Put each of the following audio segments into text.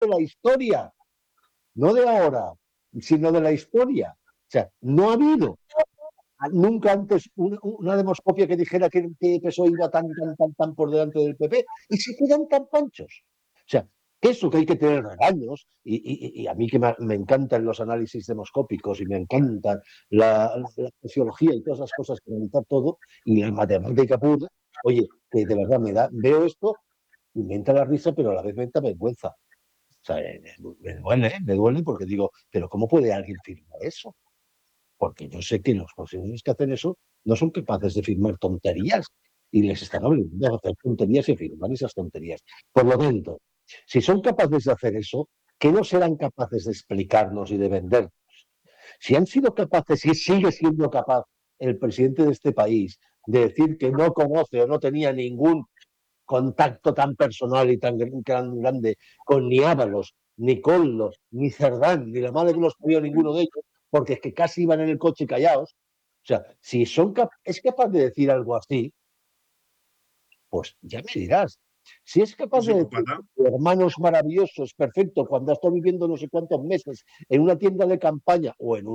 de la historia, no de ahora, sino de la historia. O sea, no ha habido nunca antes una demoscopia que dijera que el PSOE iba tan por delante del PP y se quedan tan panchos. O sea, eso que hay que tener regaños, y a mí que me encantan los análisis demoscópicos y me encanta la sociología y todas las cosas que analizar todo, y la matemática pura, oye, que de verdad veo esto y me entra la risa, pero a la vez me entra vergüenza. O sea, me duele porque digo, pero ¿cómo puede alguien firmar eso? Porque yo sé que los profesionales que hacen eso no son capaces de firmar tonterías y les están obligando a hacer tonterías y a firmar esas tonterías. Por lo tanto, si son capaces de hacer eso, ¿qué no serán capaces de explicarnos y de vendernos? Si han sido capaces y sigue siendo capaz el presidente de este país de decir que no conoce o no tenía ningún contacto tan personal y tan grande con ni Ábalos, ni Collos, ni Cerdán, ni la madre que los parió ninguno de ellos, porque es que casi iban en el coche callados. O sea, si es capaz de decir algo así, pues ya me dirás. Si es capaz de decir, hermanos maravillosos, perfecto, cuando ha estado viviendo no sé cuántos meses en una tienda de campaña o en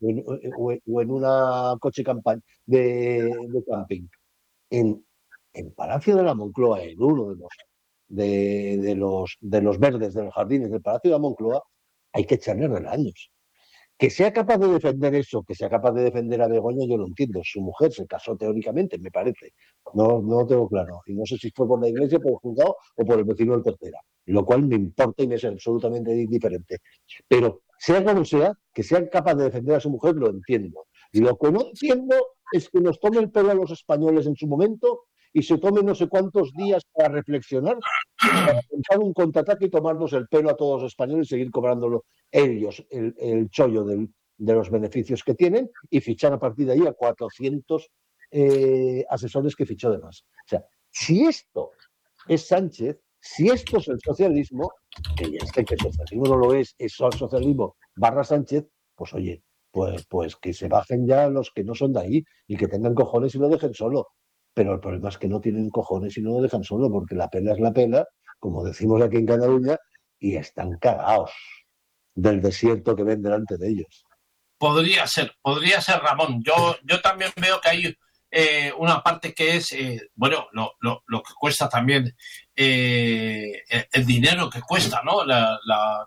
una coche campaña de camping, en Palacio de la Moncloa, en uno de los verdes, de los jardines del Palacio de la Moncloa, hay que echarle regaños. Que sea capaz de defender eso, que sea capaz de defender a Begoña, yo lo entiendo. Su mujer se casó teóricamente, me parece. No lo tengo claro. Y no sé si fue por la iglesia, por el juzgado o por el vecino del tercera. Lo cual me importa y me es absolutamente indiferente. Pero sea como sea, que sea capaz de defender a su mujer, lo entiendo. Y lo que no entiendo es que nos tome el pelo a los españoles en su momento y se tome no sé cuántos días para reflexionar, para pensar un contraataque y tomarnos el pelo a todos los españoles y seguir cobrándolo ellos el chollo de los beneficios que tienen y fichar a partir de ahí a 400 asesores que fichó de más. O sea, si esto es Sánchez, si esto es el socialismo, que ya sé que el socialismo no lo es el socialismo barra Sánchez, pues oye, pues que se bajen ya los que no son de ahí y que tengan cojones y lo dejen solo. Pero el problema es que no tienen cojones y no lo dejan solo, porque la pela es la pela, como decimos aquí en Cataluña, y están cagados del desierto que ven delante de ellos. Podría ser, Ramón. Yo también veo que hay una parte que es, lo que cuesta también, el dinero que cuesta, ¿no? La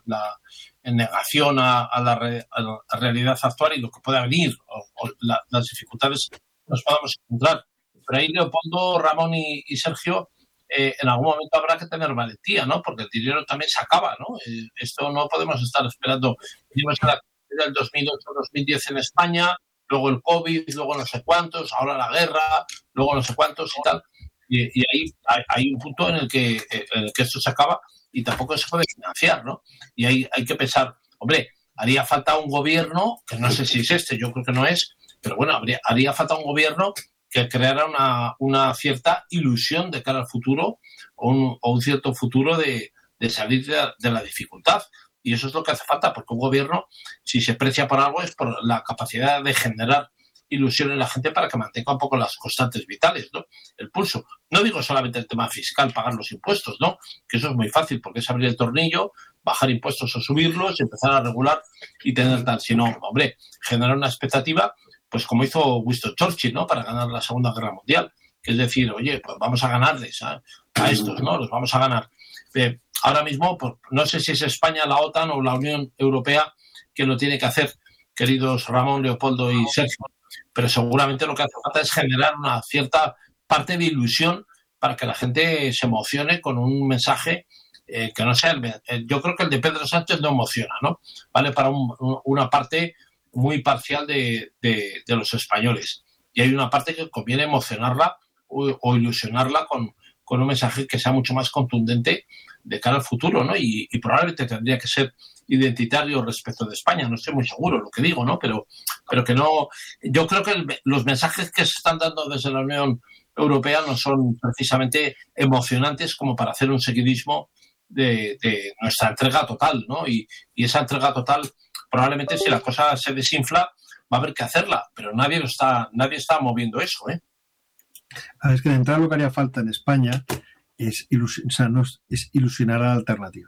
negación a la realidad actual y lo que pueda venir, o las dificultades que nos podamos encontrar. Pero ahí Leopoldo, Ramón y Sergio, en algún momento habrá que tener valentía, ¿no? Porque el dinero también se acaba, ¿no? Esto no podemos estar esperando. Del 2008-2010 en España, luego el COVID, luego no sé cuántos, ahora la guerra, luego no sé cuántos y tal. Y ahí hay un punto en el que esto se acaba y tampoco se puede financiar, ¿no? Y ahí hay que pensar, hombre, haría falta un gobierno, que no sé si es este, yo creo que no es, pero bueno, haría falta un gobierno que creara una cierta ilusión de cara al futuro o un cierto futuro de salir de la dificultad. Y eso es lo que hace falta, porque un gobierno, si se precia por algo, es por la capacidad de generar ilusión en la gente para que mantenga un poco las constantes vitales, ¿no? El pulso. No digo solamente el tema fiscal, pagar los impuestos, ¿no? Que eso es muy fácil, porque es abrir el tornillo, bajar impuestos o subirlos, empezar a regular y tener tal. Sino, hombre, generar una expectativa, pues como hizo Winston Churchill, ¿no? Para ganar la Segunda Guerra Mundial. Que es decir, oye, pues vamos a ganarles a estos, ¿no? Los vamos a ganar. Ahora mismo, pues, no sé si es España, la OTAN o la Unión Europea que lo tiene que hacer, queridos Ramón, Leopoldo y Sergio, pero seguramente lo que hace falta es generar una cierta parte de ilusión para que la gente se emocione con un mensaje que no sea yo creo que el de Pedro Sánchez no emociona, ¿no? Vale para una parte muy parcial de los españoles. Y hay una parte que conviene emocionarla o ilusionarla con un mensaje que sea mucho más contundente de cara al futuro, ¿no? Y probablemente tendría que ser identitario respecto de España, no estoy muy seguro lo que digo, ¿no? Pero que no, yo creo que los mensajes que se están dando desde la Unión Europea no son precisamente emocionantes como para hacer un seguidismo de nuestra entrega total, ¿no? Y esa entrega total, probablemente si la cosa se desinfla, va a haber que hacerla, pero nadie está moviendo eso, ¿eh? Es que de entrada lo que haría falta en España es ilusionar a la alternativa. O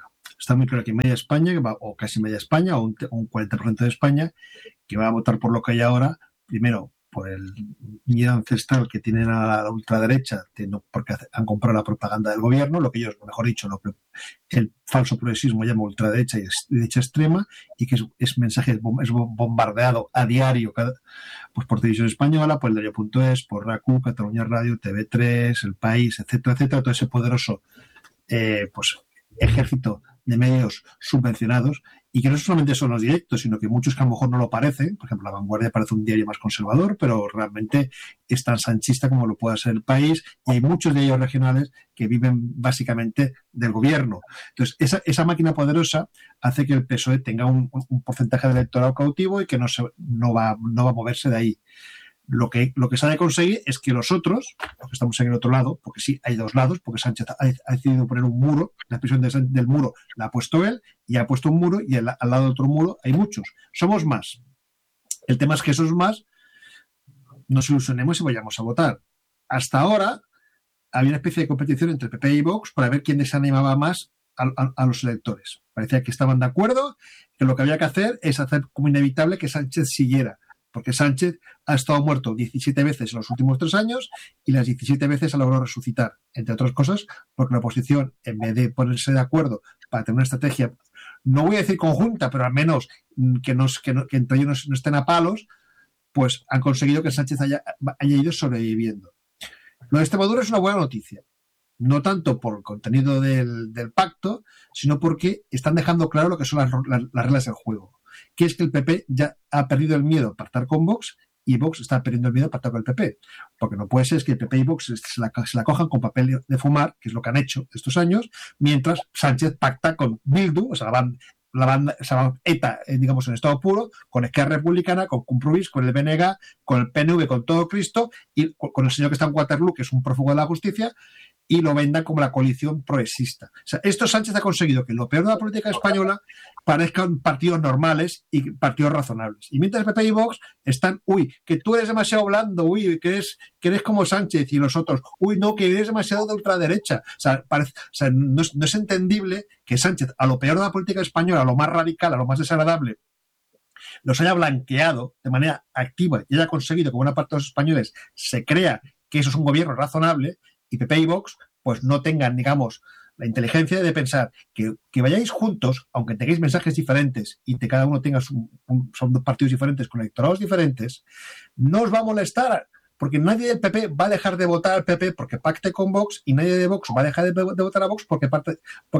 está muy claro que media España, o casi media España, o un 40% de España, que va a votar por lo que hay ahora, primero por el miedo ancestral que tienen a la ultraderecha, porque han comprado la propaganda del gobierno, lo que ellos, mejor dicho, lo que el falso progresismo llama ultraderecha y derecha extrema, y que es mensaje, es bombardeado a diario pues por Televisión Española, por el diario.es, por RACU, Cataluña Radio, TV3, El País, etcétera, etcétera, todo ese poderoso pues ejército de medios subvencionados, y que no solamente son los directos, sino que muchos que a lo mejor no lo parecen. Por ejemplo, La Vanguardia parece un diario más conservador, pero realmente es tan sanchista como lo pueda ser El País, y hay muchos de ellos regionales que viven básicamente del gobierno. Entonces, esa máquina poderosa hace que el PSOE tenga un porcentaje de electorado cautivo y que no va a moverse de ahí. Lo que se ha de conseguir es que los otros, los que estamos en el otro lado, porque sí, hay dos lados, porque Sánchez ha decidido poner un muro, la expresión del muro la ha puesto él, y ha puesto un muro, y al lado del otro muro hay muchos. Somos más. El tema es que esos más nos ilusionemos y vayamos a votar. Hasta ahora había una especie de competición entre PP y Vox para ver quién desanimaba más a los electores. Parecía que estaban de acuerdo, que lo que había que hacer es hacer como inevitable que Sánchez siguiera, porque Sánchez ha estado muerto 17 veces en los últimos 3 años y las 17 veces ha logrado resucitar, entre otras cosas, porque la oposición, en vez de ponerse de acuerdo para tener una estrategia, no voy a decir conjunta, pero al menos que entre ellos no estén a palos, pues han conseguido que Sánchez haya ido sobreviviendo. Lo de Extremadura es una buena noticia, no tanto por el contenido del pacto, sino porque están dejando claro lo que son las reglas del juego, que es que el PP ya ha perdido el miedo a pactar con Vox, y Vox está perdiendo el miedo a pactar con el PP, porque no puede ser que el PP y Vox se la cojan con papel de fumar, que es lo que han hecho estos años, mientras Sánchez pacta con Bildu, o sea, la banda ETA, digamos, en estado puro, con Esquerra Republicana, con Compromís, con el BNG, con el PNV, con todo Cristo, y con el señor que está en Waterloo, que es un prófugo de la justicia, y lo vendan como la coalición progresista. O sea, esto Sánchez ha conseguido que lo peor de la política española parezcan partidos normales y partidos razonables. Y mientras PP y Vox están, que tú eres demasiado blando, que eres como Sánchez, y los otros, no, que eres demasiado de ultraderecha. O sea, no es entendible que Sánchez, a lo peor de la política española, a lo más radical, a lo más desagradable, los haya blanqueado de manera activa y haya conseguido que buena parte de los españoles se crea que eso es un gobierno razonable, y PP y Vox pues no tengan, digamos, la inteligencia de pensar que vayáis juntos, aunque tengáis mensajes diferentes y que cada uno tenga son dos partidos diferentes con electorados diferentes, no os va a molestar, porque nadie del PP va a dejar de votar al PP porque pacte con Vox, y nadie de Vox va a dejar de votar a Vox porque pacta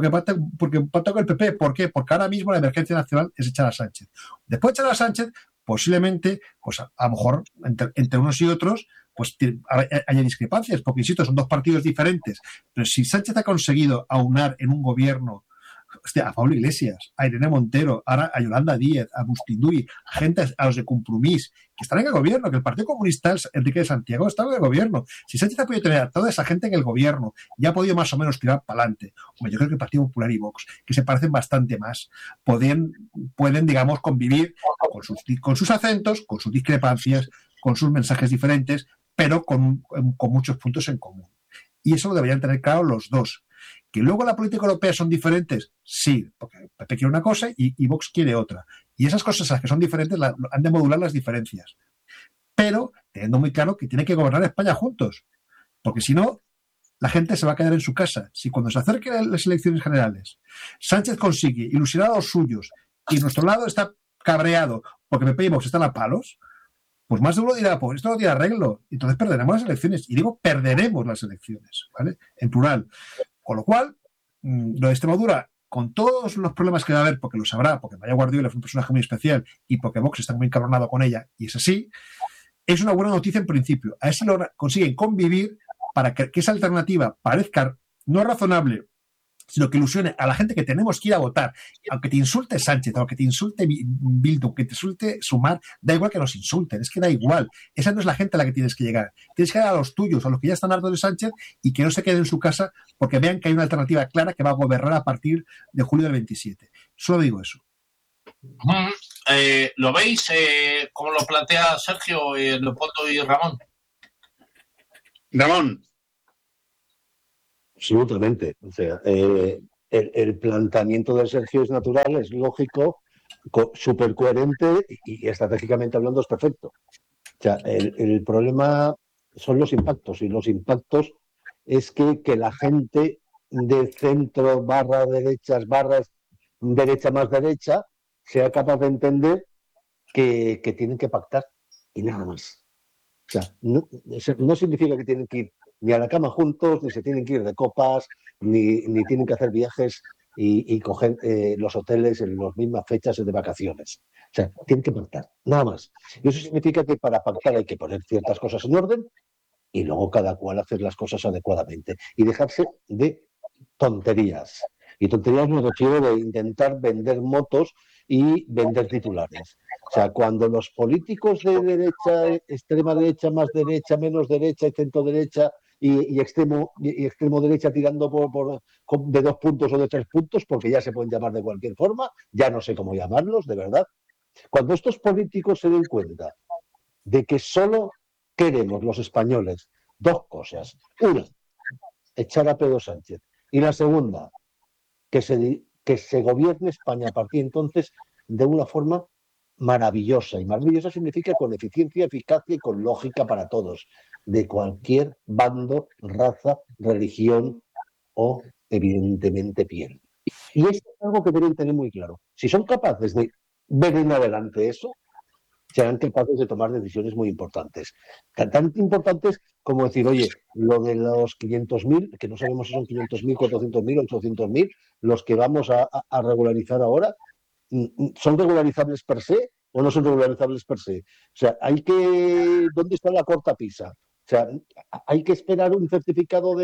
con el PP. ¿Por qué? Porque ahora mismo la emergencia nacional es echar a Sánchez. Después de echar a Sánchez, posiblemente, pues a lo mejor entre unos y otros, pues haya discrepancias, porque insisto, son dos partidos diferentes. Pero si Sánchez ha conseguido aunar en un gobierno a Pablo Iglesias, a Irene Montero, ahora a Yolanda Díaz, a Bustinduy, a gente, a los de Compromís, que están en el gobierno, que el Partido Comunista, Enrique de Santiago, está en el gobierno. Si Sánchez ha podido tener a toda esa gente en el gobierno y ha podido más o menos tirar para adelante, yo creo que el Partido Popular y Vox, que se parecen bastante más, pueden digamos, convivir con sus acentos, con sus discrepancias, con sus mensajes diferentes, pero con muchos puntos en común. Y eso lo deberían tener claro los dos. ¿Que luego la política europea son diferentes? Sí, porque PP quiere una cosa y Vox quiere otra. Y esas cosas, las que son diferentes, han de modular las diferencias. Pero teniendo muy claro que tienen que gobernar España juntos. Porque si no, la gente se va a quedar en su casa. Si cuando se acerquen las elecciones generales, Sánchez consigue ilusionar a los suyos y nuestro lado está cabreado porque PP y Vox están a palos, pues más de uno dirá, pues esto no tiene arreglo. Entonces perderemos las elecciones. Y digo, perderemos las elecciones, ¿vale? En plural. Con lo cual, lo de Extremadura, con todos los problemas que va a haber, porque lo sabrá, porque María Guardiola es un personaje muy especial y porque Vox está muy encabronado con ella, y es así, es una buena noticia en principio. A ver si consiguen convivir para que esa alternativa parezca no razonable, sino que ilusione a la gente que tenemos que ir a votar. Aunque te insulte Sánchez, aunque te insulte Bildu, aunque te insulte Sumar, da igual que nos insulten, es que da igual. Esa no es la gente a la que tienes que llegar. Tienes que llegar a los tuyos, a los que ya están hartos de Sánchez, y que no se queden en su casa porque vean que hay una alternativa clara que va a gobernar a partir de julio del 27. Solo digo eso. ¿Lo veis como lo plantea Sergio, Leopoldo y Ramón? Ramón. Absolutamente. O sea, el planteamiento de Sergio es natural, es lógico, súper coherente y estratégicamente hablando es perfecto. O sea, el problema son los impactos, y los impactos es que la gente de centro barra derechas barras derecha más derecha sea capaz de entender que tienen que pactar y nada más. O sea, no significa que tienen que ir ni a la cama juntos, ni se tienen que ir de copas, ni tienen que hacer viajes y coger los hoteles en las mismas fechas de vacaciones. O sea, tienen que pactar, nada más. Y eso significa que para pactar hay que poner ciertas cosas en orden y luego cada cual hacer las cosas adecuadamente y dejarse de tonterías. Y tonterías me refiero de intentar vender motos y vender titulares. O sea, cuando los políticos de derecha, extrema derecha, más derecha, menos derecha y centro derecha y extremo derecha tirando de 2 puntos o de 3 puntos, porque ya se pueden llamar de cualquier forma, ya no sé cómo llamarlos, de verdad. Cuando estos políticos se den cuenta de que solo queremos los españoles dos cosas. Una, echar a Pedro Sánchez. Y la segunda, que se gobierne España a partir de entonces de una forma maravillosa. Y maravillosa significa con eficiencia, eficacia y con lógica para todos, de cualquier bando, raza, religión o, evidentemente, piel. Y esto es algo que deben tener muy claro. Si son capaces de ver en adelante eso, serán capaces de tomar decisiones muy importantes. Tan importantes como decir, oye, lo de los 500.000, que no sabemos si son 500.000, 400.000, 800.000, los que vamos a regularizar ahora, ¿son regularizables per se o no son regularizables per se? O sea, ¿dónde está la cortapisa? O sea, hay que esperar un certificado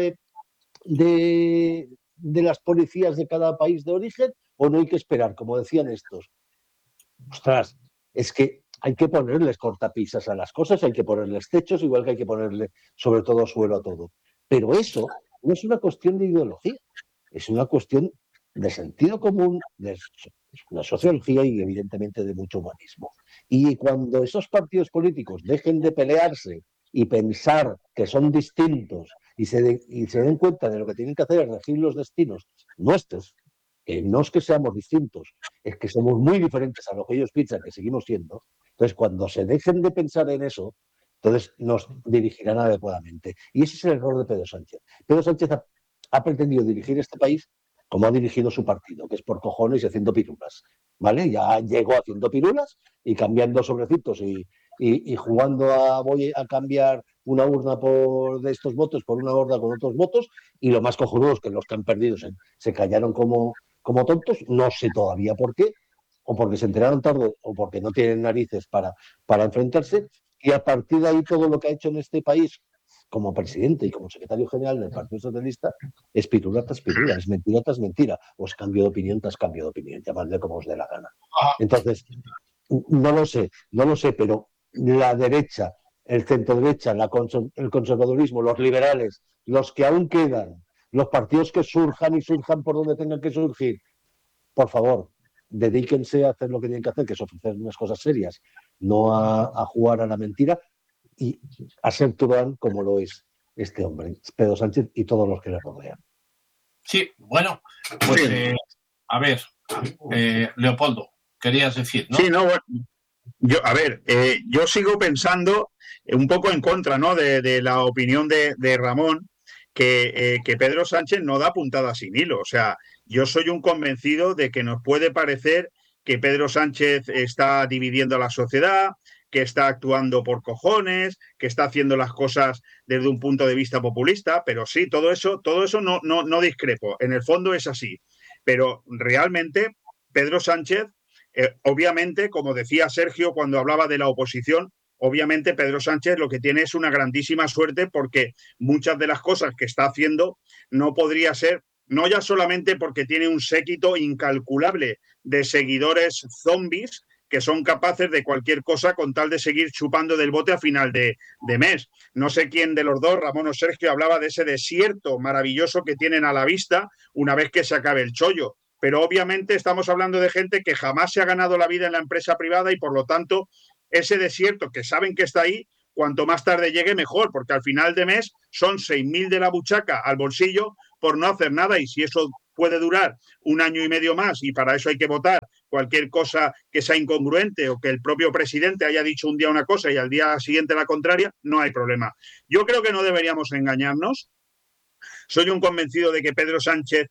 de las policías de cada país de origen o no hay que esperar, como decían estos. Ostras, es que hay que ponerles cortapisas a las cosas, hay que ponerles techos, igual que hay que ponerle sobre todo suelo a todo. Pero eso no es una cuestión de ideología, es una cuestión de sentido común, de una sociología y evidentemente de mucho humanismo. Y cuando esos partidos políticos dejen de pelearse y pensar que son distintos y se den cuenta de lo que tienen que hacer es regir los destinos nuestros, que no es que seamos distintos, es que somos muy diferentes a lo que ellos piensan que seguimos siendo. Entonces, cuando se dejen de pensar en eso, entonces nos dirigirán adecuadamente. Y ese es el error de Pedro Sánchez. Pedro Sánchez ha pretendido dirigir este país como ha dirigido su partido, que es por cojones y haciendo pirulas. ¿Vale? Ya llegó haciendo pirulas y cambiando sobrecitos y jugando voy a cambiar una urna de estos votos por una urna con otros votos, y lo más cojonudo es que los que han perdido se callaron como tontos, no sé todavía por qué, o porque se enteraron tarde, o porque no tienen narices para enfrentarse, y a partir de ahí todo lo que ha hecho en este país, como presidente y como secretario general del Partido Socialista, es pirula tras pirula, es mentira tras mentira, o es cambio de opinión tras cambio de opinión, llamadle como os dé la gana. Entonces, no lo sé, pero la derecha, el centro derecha, el conservadurismo, los liberales, los que aún quedan, los partidos que surjan y surjan por donde tengan que surgir, por favor, dedíquense a hacer lo que tienen que hacer, que es ofrecer unas cosas serias, no a jugar a la mentira y a ser turán como lo es este hombre, Pedro Sánchez y todos los que le rodean. Sí, bueno, pues a ver, Leopoldo, querías decir, ¿no? Sí, no, bueno, yo sigo pensando un poco en contra, ¿no?, de la opinión de Ramón, que Pedro Sánchez no da puntada sin hilo. O sea, yo soy un convencido de que nos puede parecer que Pedro Sánchez está dividiendo a la sociedad, que está actuando por cojones, que está haciendo las cosas desde un punto de vista populista, pero sí, todo eso no discrepo. En el fondo es así. Pero realmente Pedro Sánchez, obviamente, como decía Sergio cuando hablaba de la oposición, obviamente Pedro Sánchez lo que tiene es una grandísima suerte, porque muchas de las cosas que está haciendo no podría ser, no ya solamente porque tiene un séquito incalculable de seguidores zombies que son capaces de cualquier cosa con tal de seguir chupando del bote a final de mes. No sé quién de los dos, Ramón o Sergio, hablaba de ese desierto maravilloso que tienen a la vista una vez que se acabe el chollo. Pero obviamente estamos hablando de gente que jamás se ha ganado la vida en la empresa privada y, por lo tanto, ese desierto que saben que está ahí, cuanto más tarde llegue mejor, porque al final de mes son 6.000 de la buchaca al bolsillo por no hacer nada, y si eso puede durar un año y medio más y para eso hay que votar cualquier cosa que sea incongruente o que el propio presidente haya dicho un día una cosa y al día siguiente la contraria, no hay problema. Yo creo que no deberíamos engañarnos. Soy un convencido de que Pedro Sánchez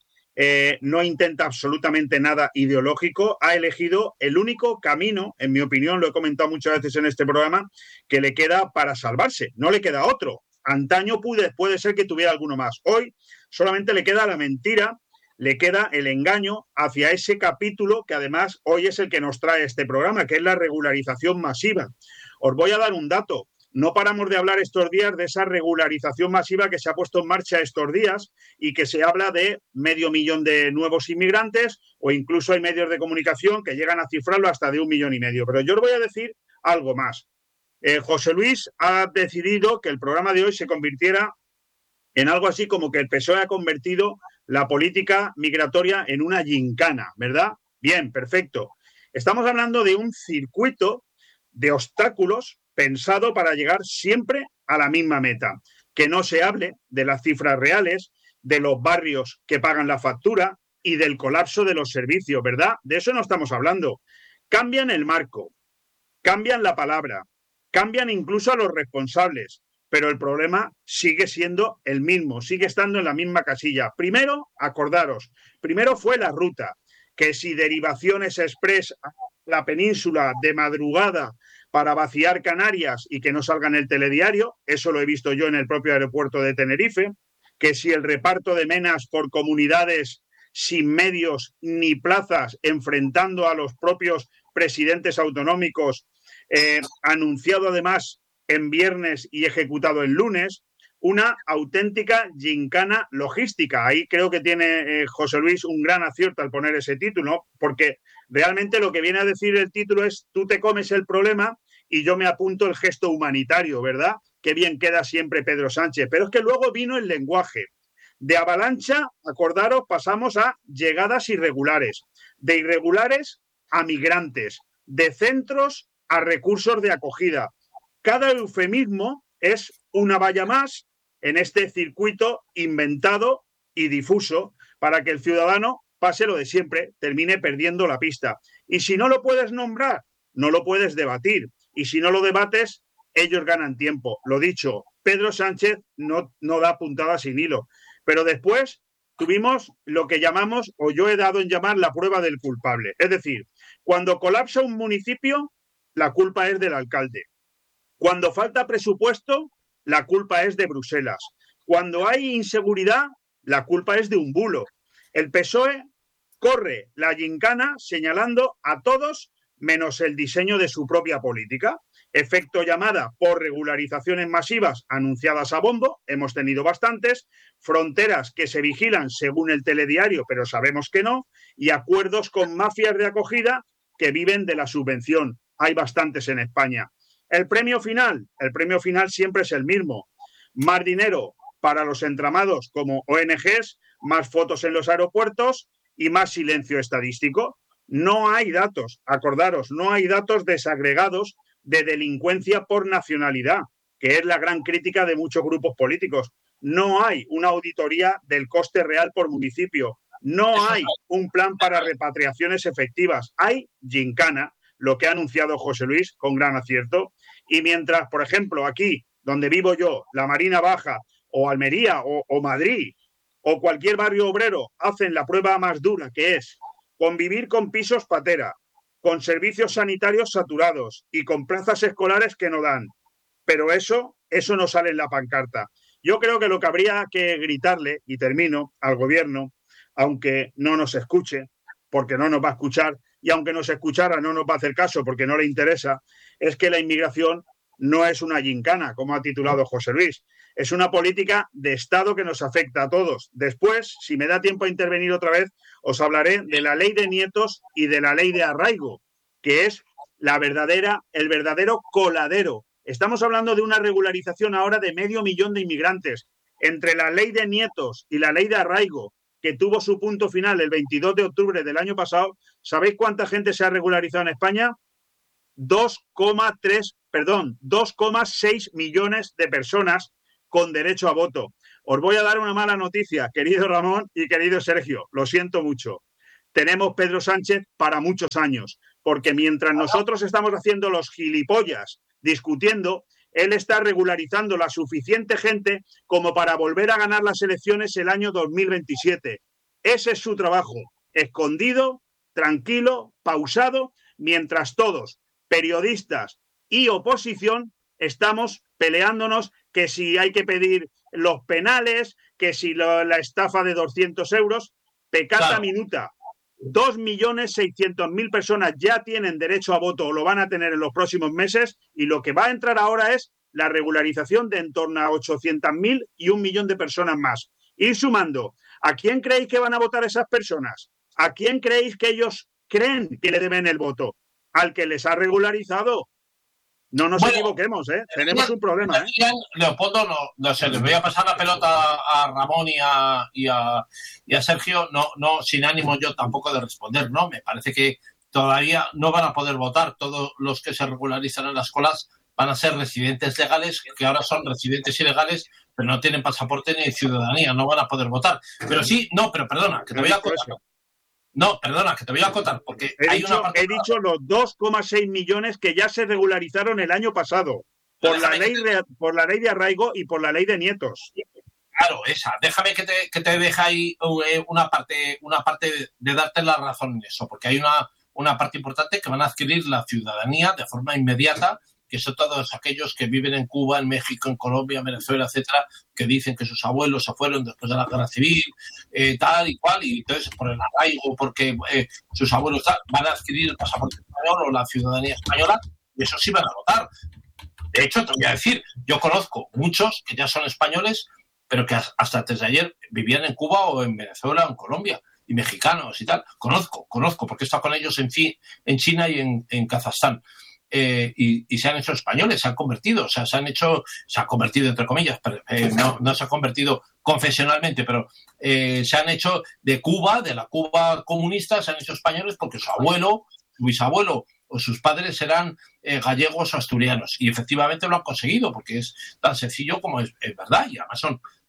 no intenta absolutamente nada ideológico, ha elegido el único camino, en mi opinión, lo he comentado muchas veces en este programa, que le queda para salvarse, no le queda otro. Antaño puede ser que tuviera alguno más. Hoy solamente le queda la mentira, le queda el engaño hacia ese capítulo que además hoy es el que nos trae este programa, que es la regularización masiva. Os voy a dar un dato. No paramos de hablar estos días de esa regularización masiva que se ha puesto en marcha estos días y que se habla de 500.000 de nuevos inmigrantes o incluso hay medios de comunicación que llegan a cifrarlo hasta de 1,5 millones. Pero yo os voy a decir algo más. José Luis ha decidido que el programa de hoy se convirtiera en algo así como que el PSOE ha convertido la política migratoria en una gincana, ¿verdad? Bien, perfecto. Estamos hablando de un circuito de obstáculos pensado para llegar siempre a la misma meta. Que no se hable de las cifras reales, de los barrios que pagan la factura y del colapso de los servicios, ¿verdad? De eso no estamos hablando. Cambian el marco, cambian la palabra, cambian incluso a los responsables, pero el problema sigue siendo el mismo, sigue estando en la misma casilla. Primero, acordaros, primero fue la ruta, que si derivaciones express a la península de madrugada para vaciar Canarias y que no salga en el telediario, eso lo he visto yo en el propio aeropuerto de Tenerife, que si el reparto de menas por comunidades sin medios ni plazas, enfrentando a los propios presidentes autonómicos, anunciado además en viernes y ejecutado en lunes, una auténtica gincana logística. Ahí creo que tiene José Luis un gran acierto al poner ese título, porque realmente lo que viene a decir el título es tú te comes el problema y yo me apunto el gesto humanitario, ¿verdad? Qué bien queda siempre Pedro Sánchez. Pero es que luego vino el lenguaje. De avalancha, acordaros, pasamos a llegadas irregulares, de irregulares a migrantes, de centros a recursos de acogida. Cada eufemismo es una valla más en este circuito inventado y difuso para que el ciudadano pase lo de siempre, termine perdiendo la pista. Y si no lo puedes nombrar, no lo puedes debatir. Y si no lo debates, ellos ganan tiempo. Lo dicho, Pedro Sánchez no da puntada sin hilo. Pero después tuvimos lo que llamamos, o yo he dado en llamar, la prueba del culpable. Es decir, cuando colapsa un municipio, la culpa es del alcalde. Cuando falta presupuesto, la culpa es de Bruselas. Cuando hay inseguridad, la culpa es de un bulo. El PSOE corre la gincana señalando a todos menos el diseño de su propia política. Efecto llamada por regularizaciones masivas anunciadas a bombo, hemos tenido bastantes, fronteras que se vigilan según el telediario, pero sabemos que no, y acuerdos con mafias de acogida que viven de la subvención. Hay bastantes en España. El premio final siempre es el mismo. Más dinero para los entramados como ONGs, más fotos en los aeropuertos y más silencio estadístico. No hay datos, acordaros, no hay datos desagregados de delincuencia por nacionalidad, que es la gran crítica de muchos grupos políticos. No hay una auditoría del coste real por municipio. No hay un plan para repatriaciones efectivas. Hay gincana, lo que ha anunciado José Luis con gran acierto. Y mientras, por ejemplo, aquí, donde vivo yo, la Marina Baja o Almería o Madrid o cualquier barrio obrero hacen la prueba más dura, que es convivir con pisos patera, con servicios sanitarios saturados y con plazas escolares que no dan. Pero eso no sale en la pancarta. Yo creo que lo que habría que gritarle, y termino, al gobierno, aunque no nos escuche, porque no nos va a escuchar, y aunque nos escuchara no nos va a hacer caso porque no le interesa, es que la inmigración no es una gincana, como ha titulado José Luis. Es una política de Estado que nos afecta a todos. Después, si me da tiempo a intervenir otra vez, os hablaré de la ley de nietos y de la ley de arraigo, que es el verdadero coladero. Estamos hablando de una regularización ahora de 500.000 de inmigrantes. Entre la ley de nietos y la ley de arraigo, que tuvo su punto final el 22 de octubre del año pasado, ¿sabéis cuánta gente se ha regularizado en España? 2,6 millones de personas con derecho a voto. os voy a dar una mala noticia, querido Ramón y querido Sergio, lo siento mucho. Tenemos Pedro Sánchez para muchos años, porque mientras nosotros estamos haciendo los gilipollas discutiendo, él está regularizando la suficiente gente como para volver a ganar las elecciones el año 2027. Ese es su trabajo, escondido, tranquilo, pausado, mientras todos, periodistas y oposición, estamos peleándonos que si hay que pedir los penales, que si la estafa de 200 euros, peccata minuta. 2.600.000 personas ya tienen derecho a voto o lo van a tener en los próximos meses, y lo que va a entrar ahora es la regularización de en torno a 800.000 y 1 millón de personas más. Ir sumando. ¿A quién creéis que van a votar esas personas? ¿A quién creéis que ellos creen que le deben el voto? Al que les ha regularizado. No nos equivoquemos, ¿eh? Tenemos un problema, ¿eh? Leopoldo, no sé, les voy a pasar la pelota a Ramón y a Sergio, no sin ánimo yo tampoco de responder, ¿no? Me parece que todavía no van a poder votar. Todos los que se regularizan en las colas van a ser residentes legales, que ahora son residentes ilegales, pero no tienen pasaporte ni ciudadanía, no van a poder votar. Pero sí, pero perdona, que te voy a acotar. No, perdona, que te voy a acotar, porque he dicho los 2,6 millones que ya se regularizaron el año pasado por la ley de arraigo y por la ley de nietos. Claro, esa. Déjame que te deje ahí una parte de darte la razón en eso, porque hay una parte importante que van a adquirir la ciudadanía de forma inmediata, que son todos aquellos que viven en Cuba, en México, en Colombia, en Venezuela, etcétera, que dicen que sus abuelos se fueron después de la guerra civil, tal y cual, y entonces por el arraigo, porque sus abuelos van a adquirir el pasaporte español o la ciudadanía española, y eso sí van a votar. De hecho, te voy a decir, yo conozco muchos que ya son españoles, pero que hasta antes de ayer vivían en Cuba o en Venezuela o en Colombia, y mexicanos y tal. Conozco, porque he estado con ellos en China y en Kazajstán. Y se han hecho españoles, se han convertido, o sea, se han convertido entre comillas, pero, no se han convertido confesionalmente, pero se han hecho de Cuba, de la Cuba comunista, se han hecho españoles porque su abuelo, su bisabuelo o sus padres eran gallegos o asturianos, y efectivamente lo han conseguido, porque es tan sencillo como es verdad, y además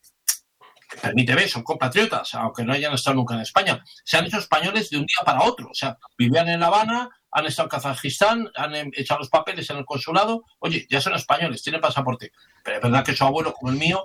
permíteme, son compatriotas, aunque no hayan estado nunca en España. Se han hecho españoles de un día para otro. O sea, vivían en La Habana, han estado en Kazajistán, han echado los papeles en el consulado. Oye, ya son españoles, tienen pasaporte. Pero es verdad que su abuelo, como el mío,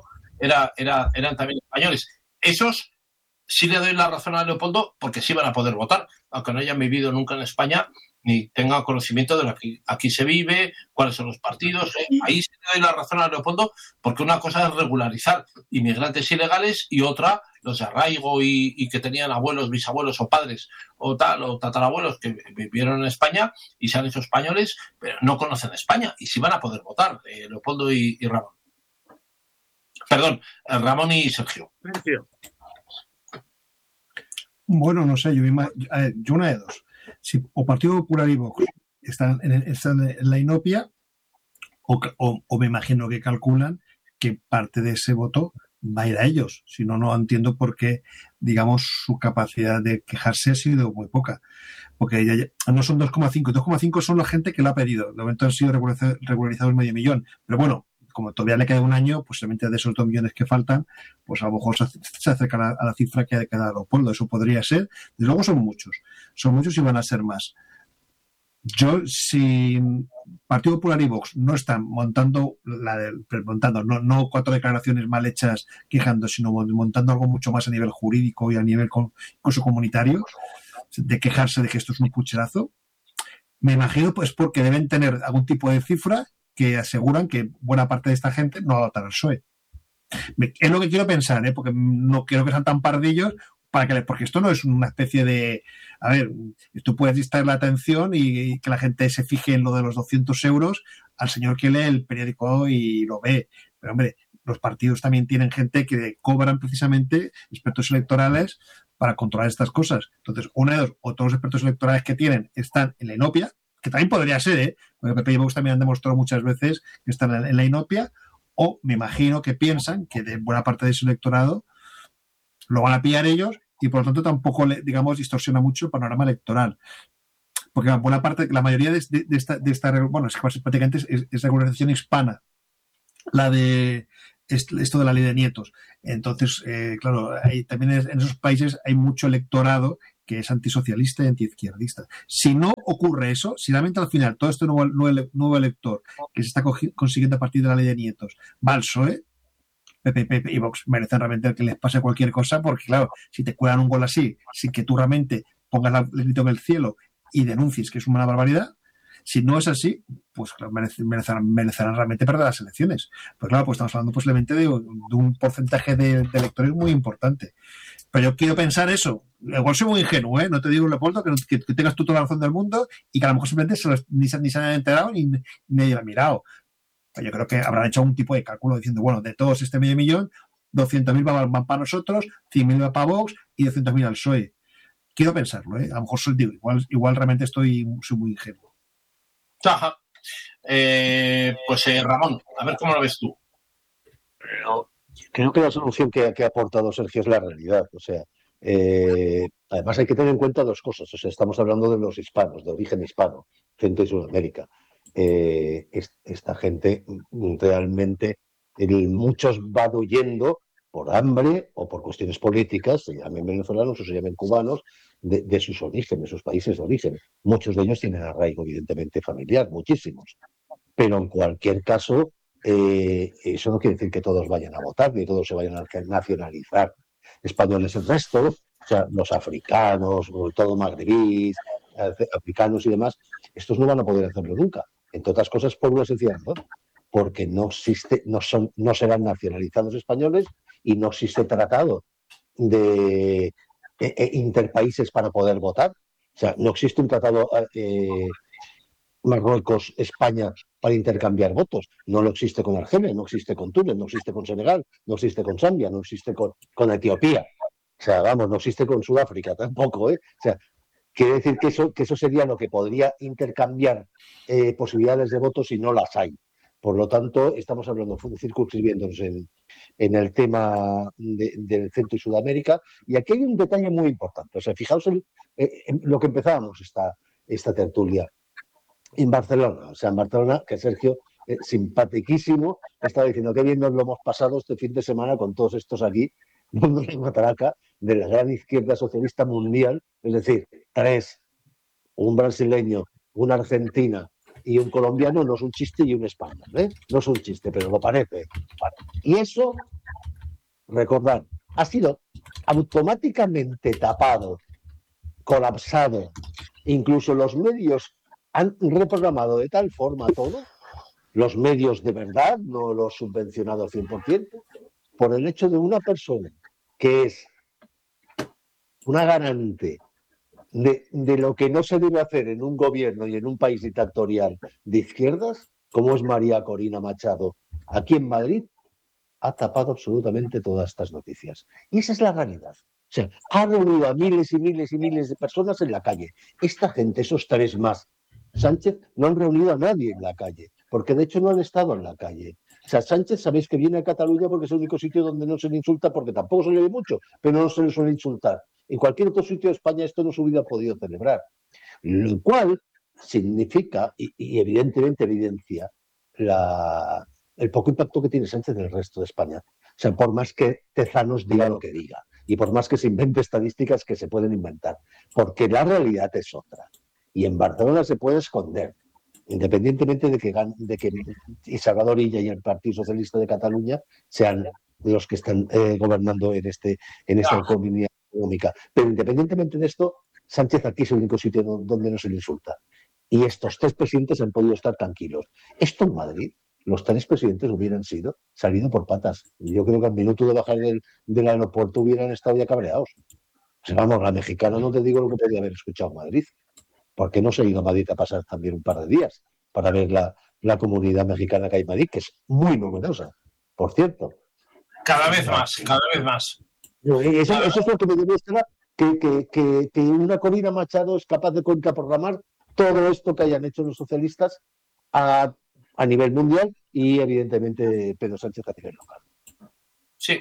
eran también españoles. Esos sí le doy la razón a Leopoldo, porque sí van a poder votar, aunque no hayan vivido nunca en España ni tengan conocimiento de lo que aquí se vive, cuáles son los partidos. Ahí sí le doy la razón a Leopoldo, porque una cosa es regularizar inmigrantes ilegales y otra, los de arraigo y que tenían abuelos, bisabuelos o padres o tatarabuelos que vivieron en España y se han hecho españoles, pero no conocen España y sí van a poder votar, Leopoldo y Ramón. Perdón, Ramón y Sergio. Bueno, no sé, yo una de dos. Si o Partido Popular y Vox están en la inopia, o me imagino que calculan que parte de ese voto va a ir a ellos. Si no, no entiendo por qué, digamos, su capacidad de quejarse ha sido muy poca. Porque ya no son 2,5. 2,5 son la gente que lo ha pedido. De momento han sido regularizados 500.000. Pero bueno, como todavía le queda un año, pues solamente de esos 2 millones que faltan, pues a lo mejor se acercan a la cifra que ha quedado Leopoldo. Eso podría ser. Desde luego son muchos y van a ser más. Yo, si Partido Popular y Vox no están montando, no 4 declaraciones mal hechas quejando, sino montando algo mucho más a nivel jurídico y a nivel incluso comunitario, de quejarse de que esto es un pucherazo, me imagino pues porque deben tener algún tipo de cifra que aseguran que buena parte de esta gente no va a votar al PSOE. Es lo que quiero pensar, porque no quiero que sean tan pardillos, porque esto no es una especie de... A ver, tú puedes distraer la atención y que la gente se fije en lo de los 200 euros al señor que lee el periódico y lo ve. Pero, hombre, los partidos también tienen gente que cobran precisamente expertos electorales para controlar estas cosas. Entonces, una de dos, o todos los expertos electorales que tienen están en la inopia, que también podría ser, porque PP y Vox también han demostrado muchas veces que están en la inopia, o me imagino que piensan que de buena parte de ese electorado lo van a pillar ellos y por lo tanto tampoco, digamos, distorsiona mucho el panorama electoral. Porque buena parte, la mayoría de esta bueno, es que prácticamente es regularización hispana, la de esto de la ley de nietos. Entonces, claro, también en esos países hay mucho electorado que es antisocialista y antiizquierdista. Si no ocurre eso, si realmente al final todo este nuevo elector que se está consiguiendo a partir de la ley de nietos va al PSOE, PP y Vox merecen realmente que les pase cualquier cosa, porque claro, si te cuelan un gol así, sin que tú realmente pongas el grito en el cielo y denuncies que es una barbaridad, si no es así, pues claro, merecerán realmente perder las elecciones. Pues claro, pues estamos hablando posiblemente de un porcentaje de electores muy importante. Pero yo quiero pensar eso. Igual soy muy ingenuo, ¿eh? No te digo, Leopoldo, que tengas tú toda la razón del mundo y que a lo mejor simplemente ni se han enterado ni nadie lo ha mirado. Pero yo creo que habrán hecho un tipo de cálculo diciendo, bueno, de todos este 500.000, 200.000 van para nosotros, 100.000 va para Vox y 200.000 al PSOE. Quiero pensarlo, ¿eh? A lo mejor igual realmente soy muy ingenuo. Ajá. Ramón, a ver cómo lo ves tú. Creo que la solución que ha aportado Sergio es la realidad. O sea, además hay que tener en cuenta dos cosas. O sea, estamos hablando de los hispanos, de origen hispano, Centro y Sudamérica. Esta gente realmente, muchos van huyendo por hambre o por cuestiones políticas, se llamen venezolanos o se llamen cubanos, de sus orígenes, sus países de origen. Muchos de ellos tienen arraigo, evidentemente, familiar, muchísimos. Pero en cualquier caso, eso no quiere decir que todos vayan a votar, ni todos se vayan a nacionalizar españoles el resto, o sea, los africanos, todo magrebíes, africanos y demás, estos no van a poder hacerlo nunca. Entre otras cosas, por una sencilla razón, porque no serán nacionalizados españoles y no existe tratado de interpaíses para poder votar. O sea, no existe un tratado Marruecos-España para intercambiar votos. No lo existe con Argelia, no existe con Túnez, no existe con Senegal, no existe con Zambia, no existe con Etiopía. O sea, vamos, no existe con Sudáfrica tampoco, ¿eh? O sea, quiere decir que eso sería lo que podría intercambiar posibilidades de votos y no las hay. Por lo tanto, estamos hablando, circunscribiéndonos en el tema del Centro y Sudamérica. Y aquí hay un detalle muy importante. O sea, fijaos en lo que empezábamos esta tertulia. En Barcelona, o sea, en Barcelona, que Sergio, simpaticísimo, estaba diciendo que bien nos lo hemos pasado este fin de semana con todos estos aquí, en Mataraca, de la gran izquierda socialista mundial, es decir, 3, un brasileño, una argentina y un colombiano, no es un chiste, y un español, ¿eh? No es un chiste, pero lo parece. Y eso, recordad, ha sido automáticamente tapado, colapsado, incluso los medios han reprogramado de tal forma todo, los medios de verdad, no los subvencionados 100%, por el hecho de una persona que es una garante de lo que no se debe hacer en un gobierno y en un país dictatorial de izquierdas, como es María Corina Machado, aquí en Madrid, ha tapado absolutamente todas estas noticias. Y esa es la realidad. O sea, ha reunido a miles y miles y miles de personas en la calle. Esta gente, esos 3 más, Sánchez, no han reunido a nadie en la calle, porque de hecho no han estado en la calle. O sea, Sánchez, sabéis que viene a Cataluña porque es el único sitio donde no se le insulta, porque tampoco se le ve mucho, pero no se le suele insultar. En cualquier otro sitio de España esto no se hubiera podido celebrar. Lo cual significa, y evidentemente evidencia, el poco impacto que tiene Sánchez en el resto de España. O sea, por más que Tezanos diga lo que diga, y por más que se invente estadísticas que se pueden inventar, porque la realidad es otra. Y en Barcelona se puede esconder, independientemente de que Salvador Illa y el Partido Socialista de Cataluña sean los que están gobernando en esta comunidad económica. Pero independientemente de esto, Sánchez aquí es el único sitio donde no se le insulta. Y estos 3 presidentes han podido estar tranquilos. Esto en Madrid, los 3 presidentes hubieran salido por patas. Yo creo que al minuto de bajar del aeropuerto hubieran estado ya cabreados. O sea, vamos, la mexicana no te digo lo que podía haber escuchado en Madrid. ¿Por qué no se ha ido a Madrid a pasar también un par de días para ver la comunidad mexicana que hay en Madrid, que es muy numerosa, por cierto? Cada vez más. Eso es lo que me demuestra que una Corina Machado es capaz de contraprogramar todo esto que hayan hecho los socialistas a nivel mundial y, evidentemente, Pedro Sánchez a nivel local. Sí.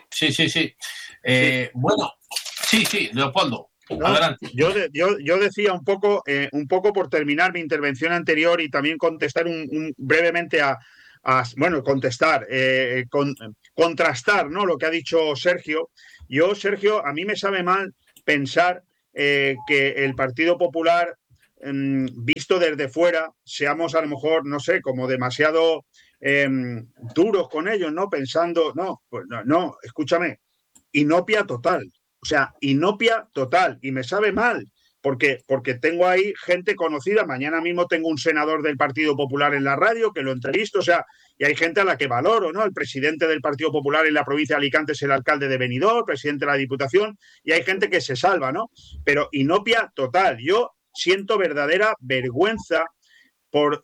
Bueno, sí, Leopoldo. No, yo decía un poco por terminar mi intervención anterior y también contestar brevemente a contestar, contrastar, ¿no? Lo que ha dicho Sergio. Yo, Sergio, a mí me sabe mal pensar que el Partido Popular, visto desde fuera, seamos a lo mejor, no sé, como demasiado duros con ellos, ¿no? Pensando, no, escúchame, inopia total. O sea, inopia total. Y me sabe mal, porque tengo ahí gente conocida. Mañana mismo tengo un senador del Partido Popular en la radio que lo entrevisto, o sea, y hay gente a la que valoro, ¿no? El presidente del Partido Popular en la provincia de Alicante es el alcalde de Benidorm, presidente de la Diputación, y hay gente que se salva, ¿no? Pero inopia total. Yo siento verdadera vergüenza por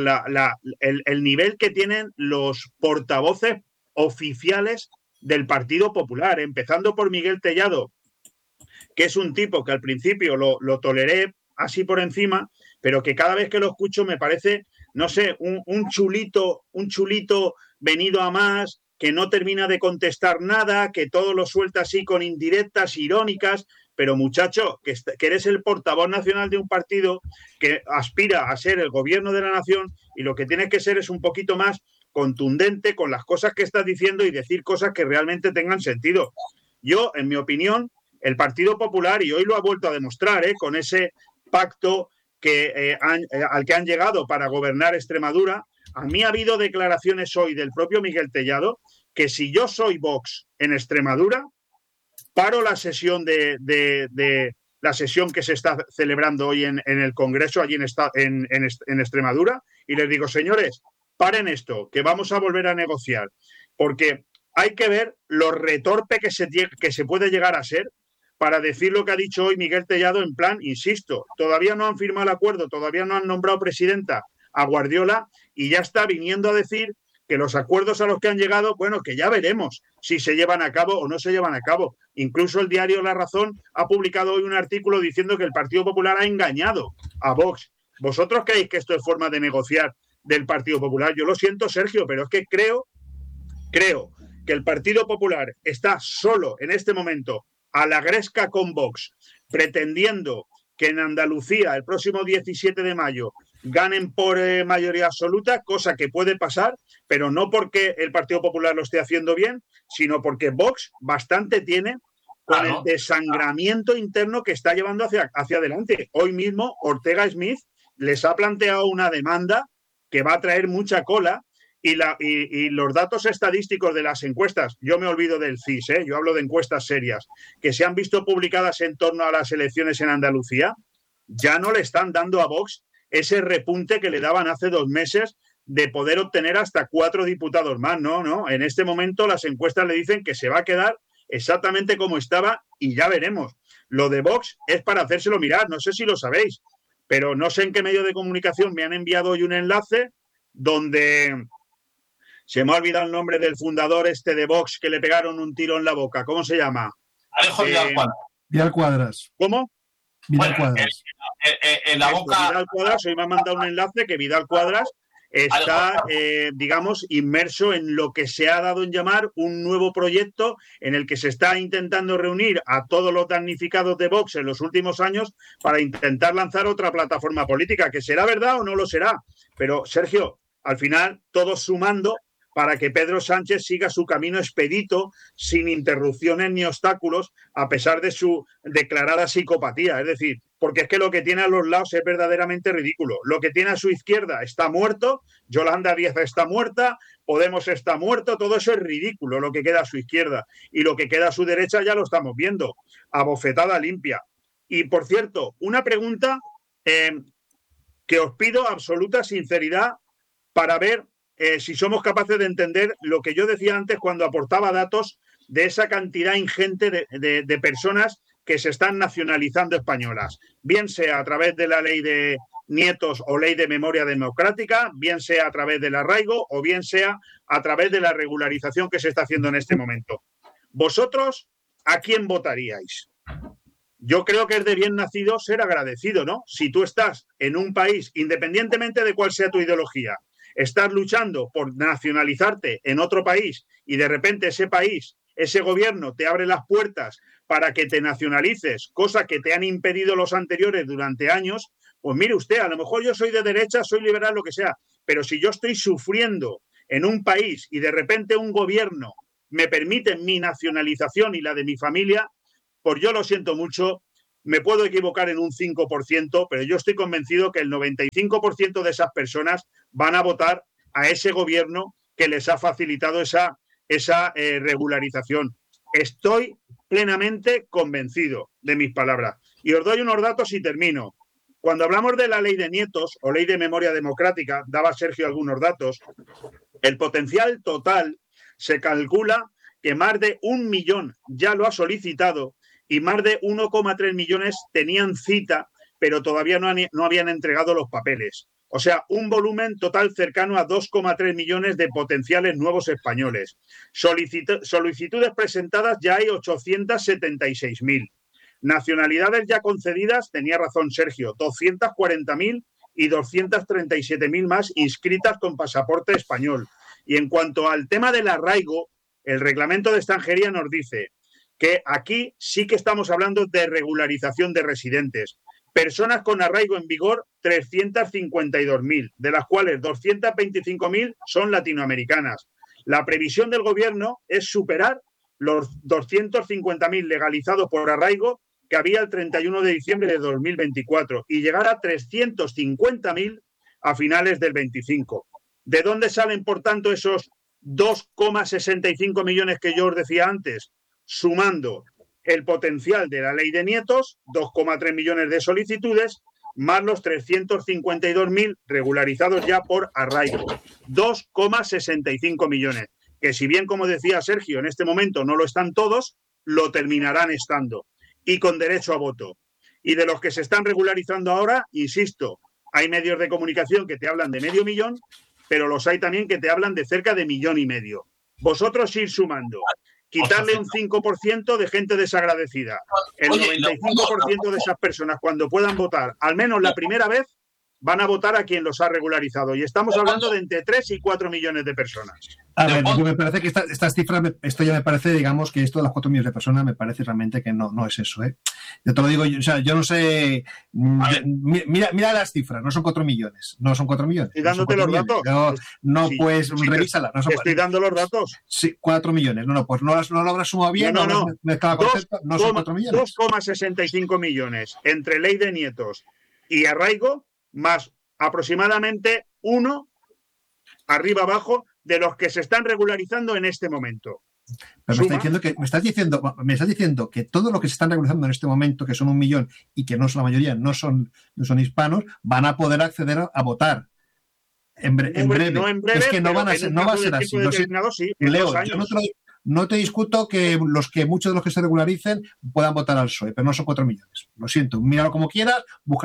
el nivel que tienen los portavoces oficiales del Partido Popular, empezando por Miguel Tellado, que es un tipo que al principio lo toleré así por encima, pero que cada vez que lo escucho me parece, no sé, un chulito venido a más, que no termina de contestar nada, que todo lo suelta así con indirectas, irónicas, pero muchacho, que eres el portavoz nacional de un partido que aspira a ser el gobierno de la nación y lo que tienes que ser es un poquito más contundente con las cosas que estás diciendo y decir cosas que realmente tengan sentido. Yo, en mi opinión, el Partido Popular, y hoy lo ha vuelto a demostrar, con ese pacto al que han llegado para gobernar Extremadura, a mí ha habido declaraciones hoy del propio Miguel Tellado que si yo soy Vox en Extremadura, paro la sesión la sesión que se está celebrando hoy en el Congreso, allí en Extremadura, y les digo, señores, paren esto, que vamos a volver a negociar, porque hay que ver lo retorpe que se puede llegar a ser para decir lo que ha dicho hoy Miguel Tellado en plan, insisto, todavía no han firmado el acuerdo, todavía no han nombrado presidenta a Guardiola y ya está viniendo a decir que los acuerdos a los que han llegado, bueno, que ya veremos si se llevan a cabo o no se llevan a cabo. Incluso el diario La Razón ha publicado hoy un artículo diciendo que el Partido Popular ha engañado a Vox. ¿Vosotros creéis que esto es forma de negociar del Partido Popular? Yo lo siento, Sergio, pero es que creo que el Partido Popular está solo en este momento a la gresca con Vox, pretendiendo que en Andalucía el próximo 17 de mayo ganen por mayoría absoluta, cosa que puede pasar, pero no porque el Partido Popular lo esté haciendo bien, sino porque Vox bastante tiene con el desangramiento interno que está llevando hacia adelante. Hoy mismo Ortega Smith les ha planteado una demanda que va a traer mucha cola y los datos estadísticos de las encuestas, yo me olvido del CIS, yo hablo de encuestas serias, que se han visto publicadas en torno a las elecciones en Andalucía, ya no le están dando a Vox ese repunte que le daban hace 2 meses de poder obtener hasta 4 diputados más. No, en este momento las encuestas le dicen que se va a quedar exactamente como estaba y ya veremos. Lo de Vox es para hacérselo mirar, no sé si lo sabéis, pero no sé en qué medio de comunicación me han enviado hoy un enlace donde se me ha olvidado el nombre del fundador de Vox que le pegaron un tiro en la boca. ¿Cómo se llama? Alejo Vidal Cuadras. Vidal Cuadras. ¿Cómo? Vidal Cuadras. En la boca. Vidal Cuadras, hoy me ha mandado un enlace que Vidal Cuadras está, digamos, inmerso en lo que se ha dado en llamar un nuevo proyecto en el que se está intentando reunir a todos los damnificados de Vox en los últimos años para intentar lanzar otra plataforma política, que será verdad o no lo será. Pero, Sergio, al final, todos sumando para que Pedro Sánchez siga su camino expedito, sin interrupciones ni obstáculos, a pesar de su declarada psicopatía. Es decir, porque es que lo que tiene a los lados es verdaderamente ridículo. Lo que tiene a su izquierda está muerto, Yolanda Díaz está muerta, Podemos está muerto, todo eso es ridículo, lo que queda a su izquierda. Y lo que queda a su derecha ya lo estamos viendo, a bofetada limpia. Y, por cierto, una pregunta que os pido absoluta sinceridad para ver si somos capaces de entender lo que yo decía antes cuando aportaba datos de esa cantidad ingente de personas que se están nacionalizando españolas, bien sea a través de la ley de nietos o ley de memoria democrática, bien sea a través del arraigo o bien sea a través de la regularización que se está haciendo en este momento. ¿Vosotros a quién votaríais? Yo creo que es de bien nacido ser agradecido, ¿no? Si tú estás en un país, independientemente de cuál sea tu ideología, estás luchando por nacionalizarte en otro país y de repente ese país, ese gobierno te abre las puertas para que te nacionalices, cosa que te han impedido los anteriores durante años, pues mire usted, a lo mejor yo soy de derecha, soy liberal, lo que sea, pero si yo estoy sufriendo en un país y de repente un gobierno me permite mi nacionalización y la de mi familia, pues yo lo siento mucho, me puedo equivocar en un 5%, pero yo estoy convencido que el 95% de esas personas van a votar a ese gobierno que les ha facilitado esa regularización. Estoy plenamente convencido de mis palabras. Y os doy unos datos y termino. Cuando hablamos de la ley de nietos o ley de memoria democrática, daba Sergio algunos datos, el potencial total se calcula que más de 1 millón ya lo ha solicitado y más de 1,3 millones tenían cita, pero todavía no habían entregado los papeles. O sea, un volumen total cercano a 2,3 millones de potenciales nuevos españoles. Solicitudes presentadas ya hay 876.000. Nacionalidades ya concedidas, tenía razón Sergio, 240.000 y 237.000 más inscritas con pasaporte español. Y en cuanto al tema del arraigo, el reglamento de extranjería nos dice que aquí sí que estamos hablando de regularización de residentes. Personas con arraigo en vigor, 352.000, de las cuales 225.000 son latinoamericanas. La previsión del gobierno es superar los 250.000 legalizados por arraigo que había el 31 de diciembre de 2024 y llegar a 350.000 a finales del 25. ¿De dónde salen, por tanto, esos 2,65 millones que yo os decía antes? Sumando el potencial de la ley de nietos, 2,3 millones de solicitudes, más los 352.000 regularizados ya por arraigo. 2,65 millones. Que si bien, como decía Sergio, en este momento no lo están todos, lo terminarán estando. Y con derecho a voto. Y de los que se están regularizando ahora, insisto, hay medios de comunicación que te hablan de 500.000, pero los hay también que te hablan de cerca de 1,5 millones. Vosotros ir sumando. Quitarle un 5% de gente desagradecida. El 95% de esas personas, cuando puedan votar, al menos la primera vez, van a votar a quien los ha regularizado. Y estamos hablando de entre 3 y 4 millones de personas. A ver, me parece que estas cifras, esto ya me parece, digamos, que esto de las 4 millones de personas me parece realmente que no es eso, ¿eh? Yo te lo digo, o sea, yo no sé. Mira las cifras, no son 4 millones. No son 4 millones. Estoy dándote los datos. Pues revísala. No son estoy dando los datos. Sí, 4 millones. Pues no lo habrás sumado bien. No son 4 millones. 2,65 millones entre ley de nietos y arraigo, más aproximadamente 1, arriba abajo, de los que se están regularizando en este momento. Pero me estás diciendo que todo lo que se están regularizando en este momento, que son 1 millón y que no son la mayoría, no son hispanos, van a poder acceder a votar en breve. No en breve, es que no va a ser así. Sí, Leo, yo no te discuto que muchos de los que se regularicen puedan votar al PSOE, pero no son 4 millones. Lo siento, míralo como quieras,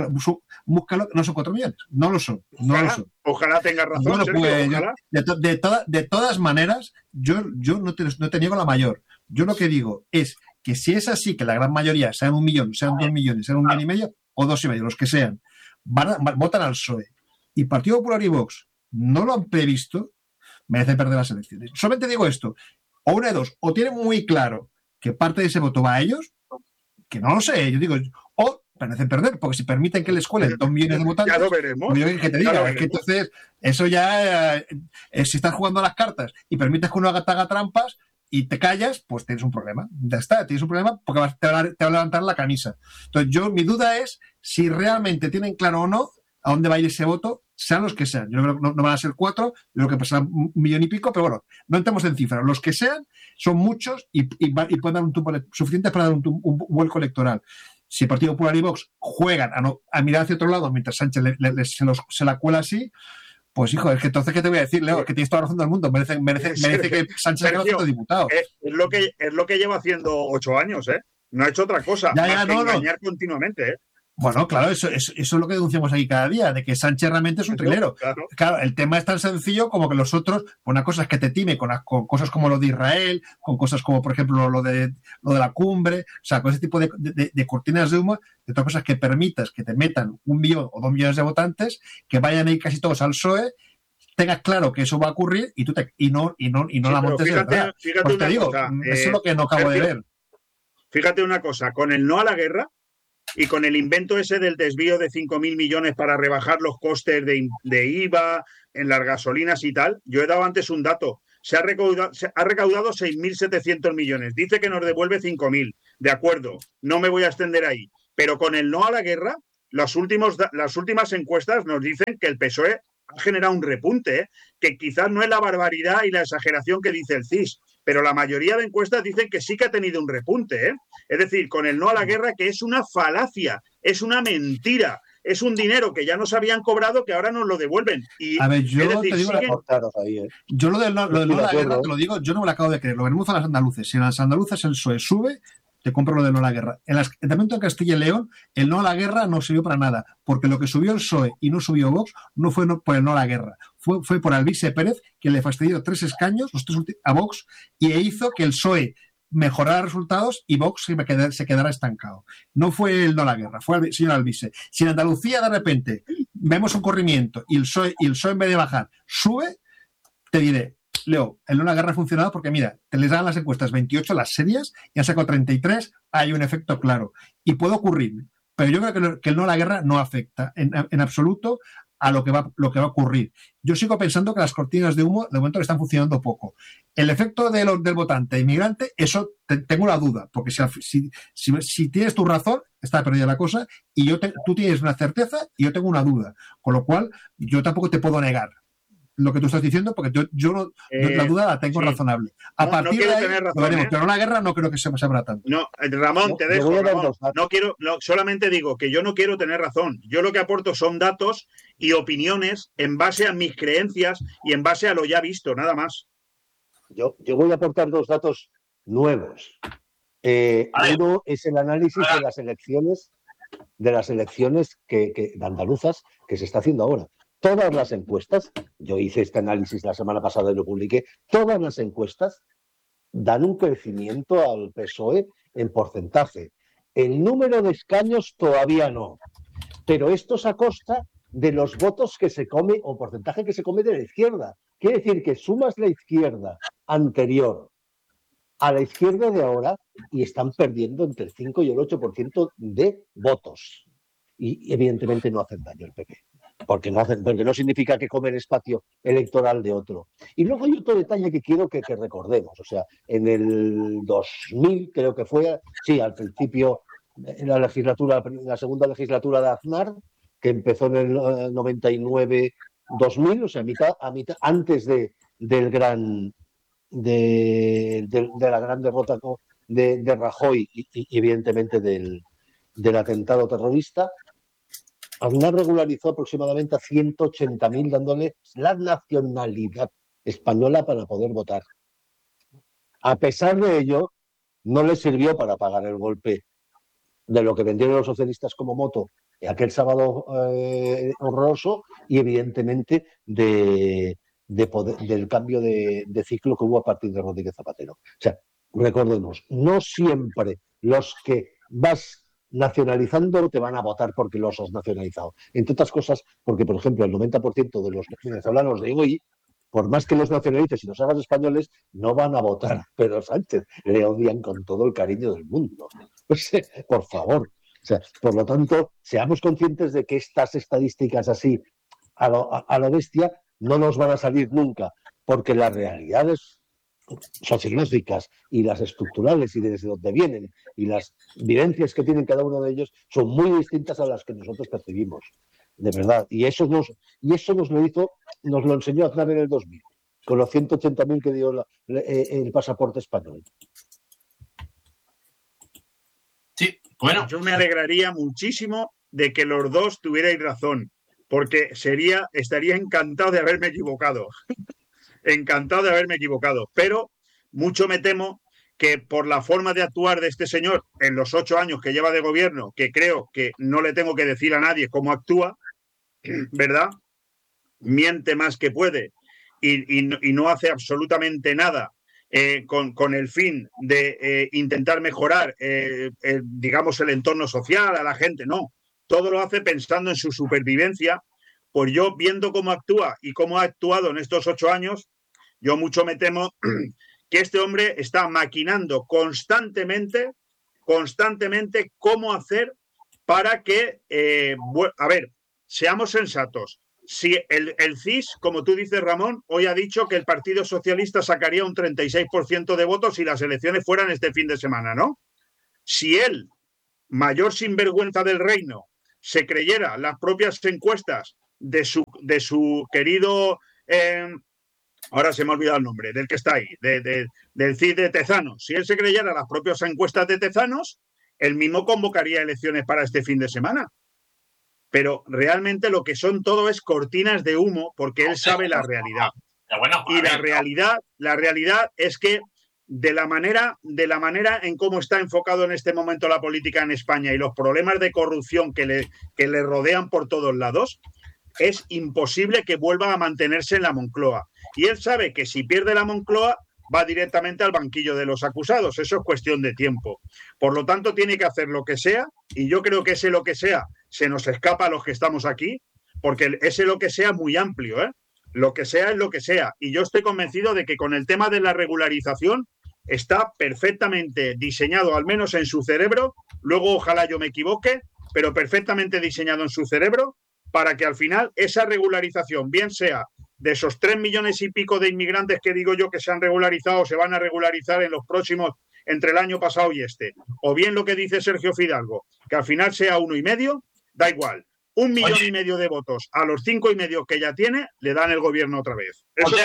búscalo, no son 4 millones. No lo son. Ojalá tengas razón, bueno, Sergio, pues, ojalá. De todas maneras, yo no te niego la mayor. Yo lo que digo es que si es así, que la gran mayoría, sean 1 millón, sean 2 millones, sean 1,5 millones o 2,5, los que sean, votan al PSOE. Y Partido Popular y Vox no lo han previsto, merece perder las elecciones. Solamente digo esto. O una de dos, o tienen muy claro que parte de ese voto va a ellos, que no lo sé, yo digo, o parecen perder, porque si permiten que les cuelen 2 millones de votantes, ya lo veremos. Pues yo que te diga, es que entonces, eso ya, si estás jugando a las cartas y permites que uno haga trampas y te callas, pues tienes un problema. Ya está, tienes un problema porque te va a levantar la camisa. Entonces, mi duda es si realmente tienen claro o no a dónde va a ir ese voto, sean los que sean. Yo creo que no van a ser 4, yo creo que pasará 1 millón y pico, pero bueno, no entremos en cifras. Los que sean son muchos y pueden dar un tumbo suficiente para dar un vuelco electoral. Si el Partido Popular y Vox juegan a mirar hacia otro lado mientras Sánchez se la cuela así, pues hijo, es que entonces, ¿qué te voy a decir, Leo? Es que tienes toda la razón del mundo. Merece que Sánchez sea otro diputado. Es lo que lleva haciendo 8 años, ¿eh? No ha hecho otra cosa. Engañar continuamente, ¿eh? Bueno, claro, eso es lo que denunciamos aquí cada día, de que Sánchez realmente es un trilero. Claro, el tema es tan sencillo como que los otros, una cosa es que te time con cosas como lo de Israel, con cosas como, por ejemplo, lo de la cumbre, o sea, con ese tipo de cortinas de humo, de otras cosas que permitas que te metan 1 millón o 2 millones de votantes, que vayan ahí casi todos al PSOE, tengas claro que eso va a ocurrir y no la montes de verdad. Porque te digo, eso es lo que no acabo de ver. Fíjate una cosa, con el no a la guerra, y con el invento ese del desvío de 5.000 millones para rebajar los costes de IVA en las gasolinas y tal, yo he dado antes un dato. Se ha recaudado 6.700 millones. Dice que nos devuelve 5.000. De acuerdo, no me voy a extender ahí. Pero con el no a la guerra, las últimas encuestas nos dicen que el PSOE ha generado un repunte, que quizás no es la barbaridad y la exageración que dice el CIS, pero la mayoría de encuestas dicen que sí que ha tenido un repunte. Es decir, con el no a la guerra, que es una falacia, es una mentira, es un dinero que ya nos habían cobrado que ahora nos lo devuelven. Y, a ver, yo es decir, te digo, yo lo del no a la guerra, te lo digo, yo no me lo acabo de creer. Lo veremos a las andaluces. Si en las andaluces el PSOE sube, te compro lo del no a la guerra. En el Ayuntamiento de Castilla y León, el no a la guerra no sirvió para nada, porque lo que subió el PSOE y no subió Vox no fue por el no a la guerra, fue por Alvise Pérez, que le fastidió 3 escaños, a Vox, y hizo que el PSOE mejorara resultados y Vox se quedara estancado. No fue el no a la guerra, fue el señor Alvise. Si en Andalucía de repente vemos un corrimiento y el PSOE en vez de bajar sube, te diré, Leo, el no a la guerra ha funcionado porque, mira, te les dan las encuestas 28, las serias, y han sacado 33, hay un efecto claro. Y puede ocurrir, pero yo creo que el no a la guerra no afecta en absoluto a lo que va a ocurrir. Yo sigo pensando que las cortinas de humo de momento le están funcionando poco. El efecto del votante inmigrante, eso tengo la duda, porque si tienes tu razón, está perdida la cosa, y tú tienes una certeza y yo tengo una duda. Con lo cual, yo tampoco te puedo negar lo que tú estás diciendo, porque yo la duda la tengo razonable. A partir de ahí, tener razón, lo veremos, pero la guerra no creo que se sabrá tanto. No, Ramón, te dejo, Ramón. Solamente digo que yo no quiero tener razón. Yo lo que aporto son datos y opiniones en base a mis creencias y en base a lo ya visto, nada más. Yo voy a aportar 2 datos nuevos. Uno es el análisis de las elecciones de andaluzas que se está haciendo ahora. Todas las encuestas, yo hice este análisis la semana pasada y lo publiqué, todas las encuestas dan un crecimiento al PSOE en porcentaje. El número de escaños todavía no, pero esto es a costa de los votos que se come o porcentaje que se come de la izquierda. Quiere decir que sumas la izquierda anterior a la izquierda de ahora y están perdiendo entre el 5 y el 8% de votos. Y evidentemente no hacen daño el PP. Porque no significa que comen espacio electoral de otro. Y luego hay otro detalle que quiero que recordemos. O sea, en el 2000, creo que fue, sí, al principio, en la segunda legislatura de Aznar, que empezó en el 99-2000, o sea, a mitad antes de la gran derrota de Rajoy y evidentemente del atentado terrorista. Aznar regularizó aproximadamente a 180.000 dándole la nacionalidad española para poder votar. A pesar de ello, no le sirvió para pagar el golpe de lo que vendieron los socialistas como moto aquel sábado horroroso y evidentemente del cambio de ciclo que hubo a partir de Rodríguez Zapatero. O sea, recordemos, no siempre los que vas nacionalizando te van a votar porque los has nacionalizado. Entre otras cosas, porque, por ejemplo, el 90% de los venezolanos de hoy, por más que los nacionalices y los hagas españoles, no van a votar a Pedro Sánchez. Le odian con todo el cariño del mundo. Pues, por favor. O sea, por lo tanto, seamos conscientes de que estas estadísticas así, a lo bestia, no nos van a salir nunca, porque las realidades sociológicas y las estructurales y desde donde vienen y las vivencias que tienen cada uno de ellos son muy distintas a las que nosotros percibimos, de verdad. Y eso nos lo enseñó Aznar en el 2000, con los 180.000 que dio el pasaporte español. Sí, bueno. Yo me alegraría muchísimo de que los dos tuvierais razón, porque estaría encantado de haberme equivocado. Encantado de haberme equivocado, pero mucho me temo que por la forma de actuar de este señor en los 8 años que lleva de gobierno, que creo que no le tengo que decir a nadie cómo actúa, ¿verdad? Miente más que puede y no hace absolutamente nada con el fin de intentar mejorar, digamos, el entorno social a la gente, no. Todo lo hace pensando en su supervivencia. Pues yo, viendo cómo actúa y cómo ha actuado en estos 8 años, yo mucho me temo que este hombre está maquinando constantemente cómo hacer para que, a ver, seamos sensatos. Si el CIS, como tú dices, Ramón, hoy ha dicho que el Partido Socialista sacaría un 36% de votos si las elecciones fueran este fin de semana, ¿no? Si él, mayor sinvergüenza del reino, se creyera las propias encuestas de su querido, ahora se me ha olvidado el nombre, del que está ahí, del CIS de Tezanos, si él se creyera las propias encuestas de Tezanos, él mismo convocaría elecciones para este fin de semana. Pero realmente lo que son todo es cortinas de humo, porque él sabe la realidad. Y la realidad es que de la manera en cómo está enfocado en este momento la política en España y los problemas de corrupción que le rodean por todos lados, es imposible que vuelva a mantenerse en la Moncloa. Y él sabe que si pierde la Moncloa va directamente al banquillo de los acusados. Eso es cuestión de tiempo. Por lo tanto, tiene que hacer lo que sea, y yo creo que ese lo que sea se nos escapa a los que estamos aquí, porque ese lo que sea es muy amplio, ¿eh? Lo que sea es lo que sea. Y yo estoy convencido de que con el tema de la regularización está perfectamente diseñado, al menos en su cerebro, luego ojalá yo me equivoque, pero perfectamente diseñado en su cerebro, para que al final esa regularización, bien sea de esos 3 millones y pico de inmigrantes que digo yo que se han regularizado o se van a regularizar en los próximos, entre el año pasado y este, o bien lo que dice Sergio Fidalgo, que al final sea 1,5, da igual. 1,5 millones de votos a los 5,5 que ya tiene, le dan el gobierno otra vez.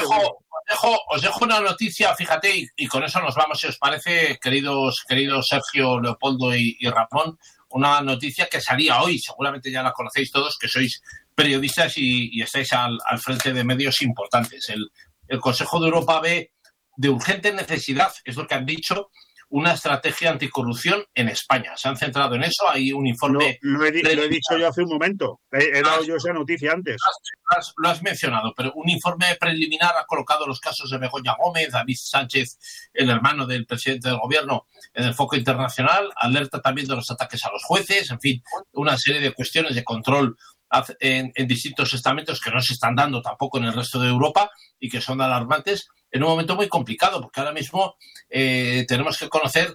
Os dejo una noticia, fíjate, y con eso nos vamos, si os parece, queridos Sergio, Leopoldo y Ramón, una noticia que salía hoy, seguramente ya la conocéis todos, que sois periodistas y estáis al frente de medios importantes. El Consejo de Europa ve de urgente necesidad, es lo que han dicho, una estrategia anticorrupción en España. Se han centrado en eso, hay un informe... Lo he dicho yo hace un momento, he dado yo esa noticia antes. Lo has mencionado, pero un informe preliminar ha colocado los casos de Begoña Gómez, David Sánchez, el hermano del presidente del gobierno, en el foco internacional, alerta también de los ataques a los jueces, en fin, una serie de cuestiones de control en distintos estamentos que no se están dando tampoco en el resto de Europa y que son alarmantes en un momento muy complicado, porque ahora mismo tenemos que conocer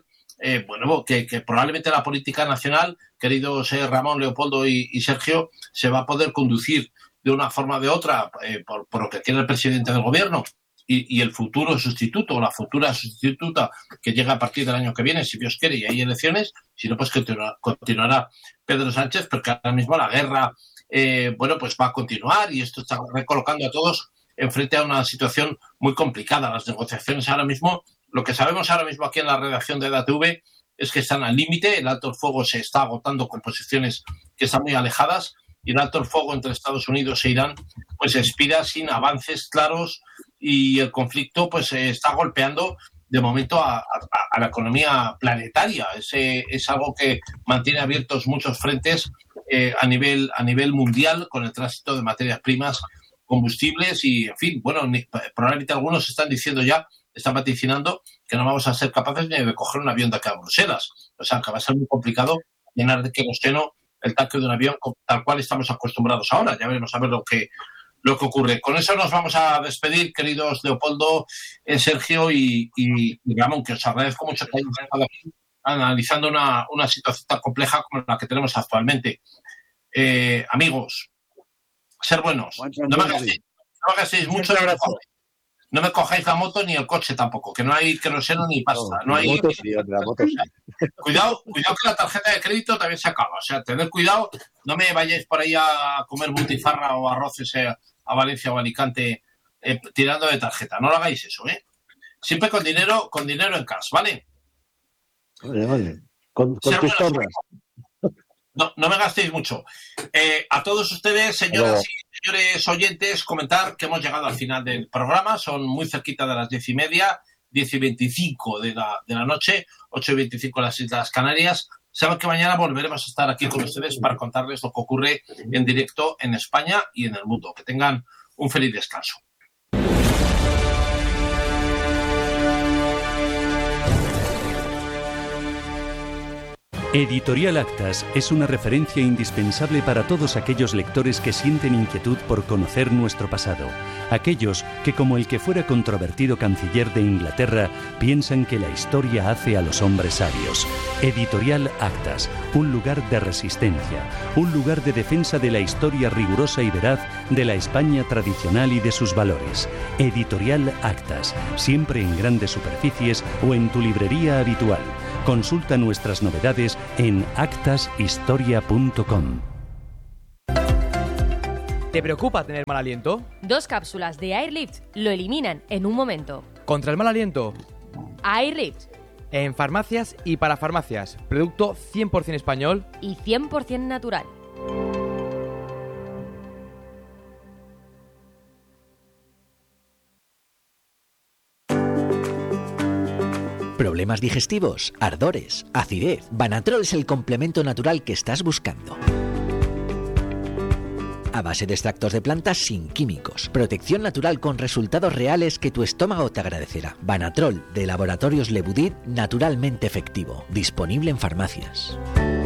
que probablemente la política nacional, queridos Ramón, Leopoldo y Sergio, se va a poder conducir de una forma o de otra por lo que quiere el presidente del gobierno y el futuro sustituto o la futura sustituta que llega a partir del año que viene, si Dios quiere, y hay elecciones, si no, pues continuará Pedro Sánchez, porque ahora mismo la guerra pues va a continuar y esto está recolocando a todos enfrente a una situación muy complicada. Las negociaciones ahora mismo, lo que sabemos ahora mismo aquí en la redacción de EDATV es que están al límite, el alto el fuego se está agotando con posiciones que están muy alejadas y el alto el fuego entre Estados Unidos e Irán pues expira sin avances claros y el conflicto pues está golpeando de momento a la economía planetaria. Es algo que mantiene abiertos muchos frentes a nivel mundial con el tránsito de materias primas, combustibles y, en fin, probablemente algunos están diciendo ya, están vaticinando que no vamos a ser capaces ni de coger un avión de acá a Bruselas. O sea, que va a ser muy complicado llenar de queroseno el tanque de un avión tal cual estamos acostumbrados ahora. Ya veremos a ver lo que ocurre. Con eso nos vamos a despedir, queridos Leopoldo, Sergio y Ramón, que os agradezco mucho que hayáis estado aquí analizando una situación tan compleja como la que tenemos actualmente. Amigos, ser buenos. No me gastéis mucho. No me cojáis la moto ni el coche tampoco, que no hay queroseno ni pasta. No hay... Cuidado que la tarjeta de crédito también se acaba. O sea, tened cuidado, no me vayáis por ahí a comer butifarra o arroces a Valencia o Alicante tirando de tarjeta. No lo hagáis eso, ¿eh? Siempre con dinero en cash, ¿vale? Vale. Con tus torres. No me gastéis mucho. A todos ustedes, señoras y señores oyentes, comentar que hemos llegado al final del programa. Son muy cerquita de las 10:30, 10:25 de la noche, 8:25 en las Islas Canarias. Saben que mañana volveremos a estar aquí con ustedes para contarles lo que ocurre en directo en España y en el mundo. Que tengan un feliz descanso. Editorial Actas es una referencia indispensable para todos aquellos lectores que sienten inquietud por conocer nuestro pasado. Aquellos que, como el que fuera controvertido canciller de Inglaterra, piensan que la historia hace a los hombres sabios. Editorial Actas, un lugar de resistencia, un lugar de defensa de la historia rigurosa y veraz de la España tradicional y de sus valores. Editorial Actas, siempre en grandes superficies o en tu librería habitual. Consulta nuestras novedades en actashistoria.com. ¿Te preocupa tener mal aliento? 2 cápsulas de Airlift lo eliminan en un momento. ¿Contra el mal aliento? Airlift. En farmacias y para farmacias. Producto 100% español y 100% natural. ¿Problemas digestivos? ¿Ardores? ¿Acidez? Banatrol es el complemento natural que estás buscando. A base de extractos de plantas sin químicos. Protección natural con resultados reales que tu estómago te agradecerá. Banatrol de Laboratorios Lebudit, naturalmente efectivo. Disponible en farmacias.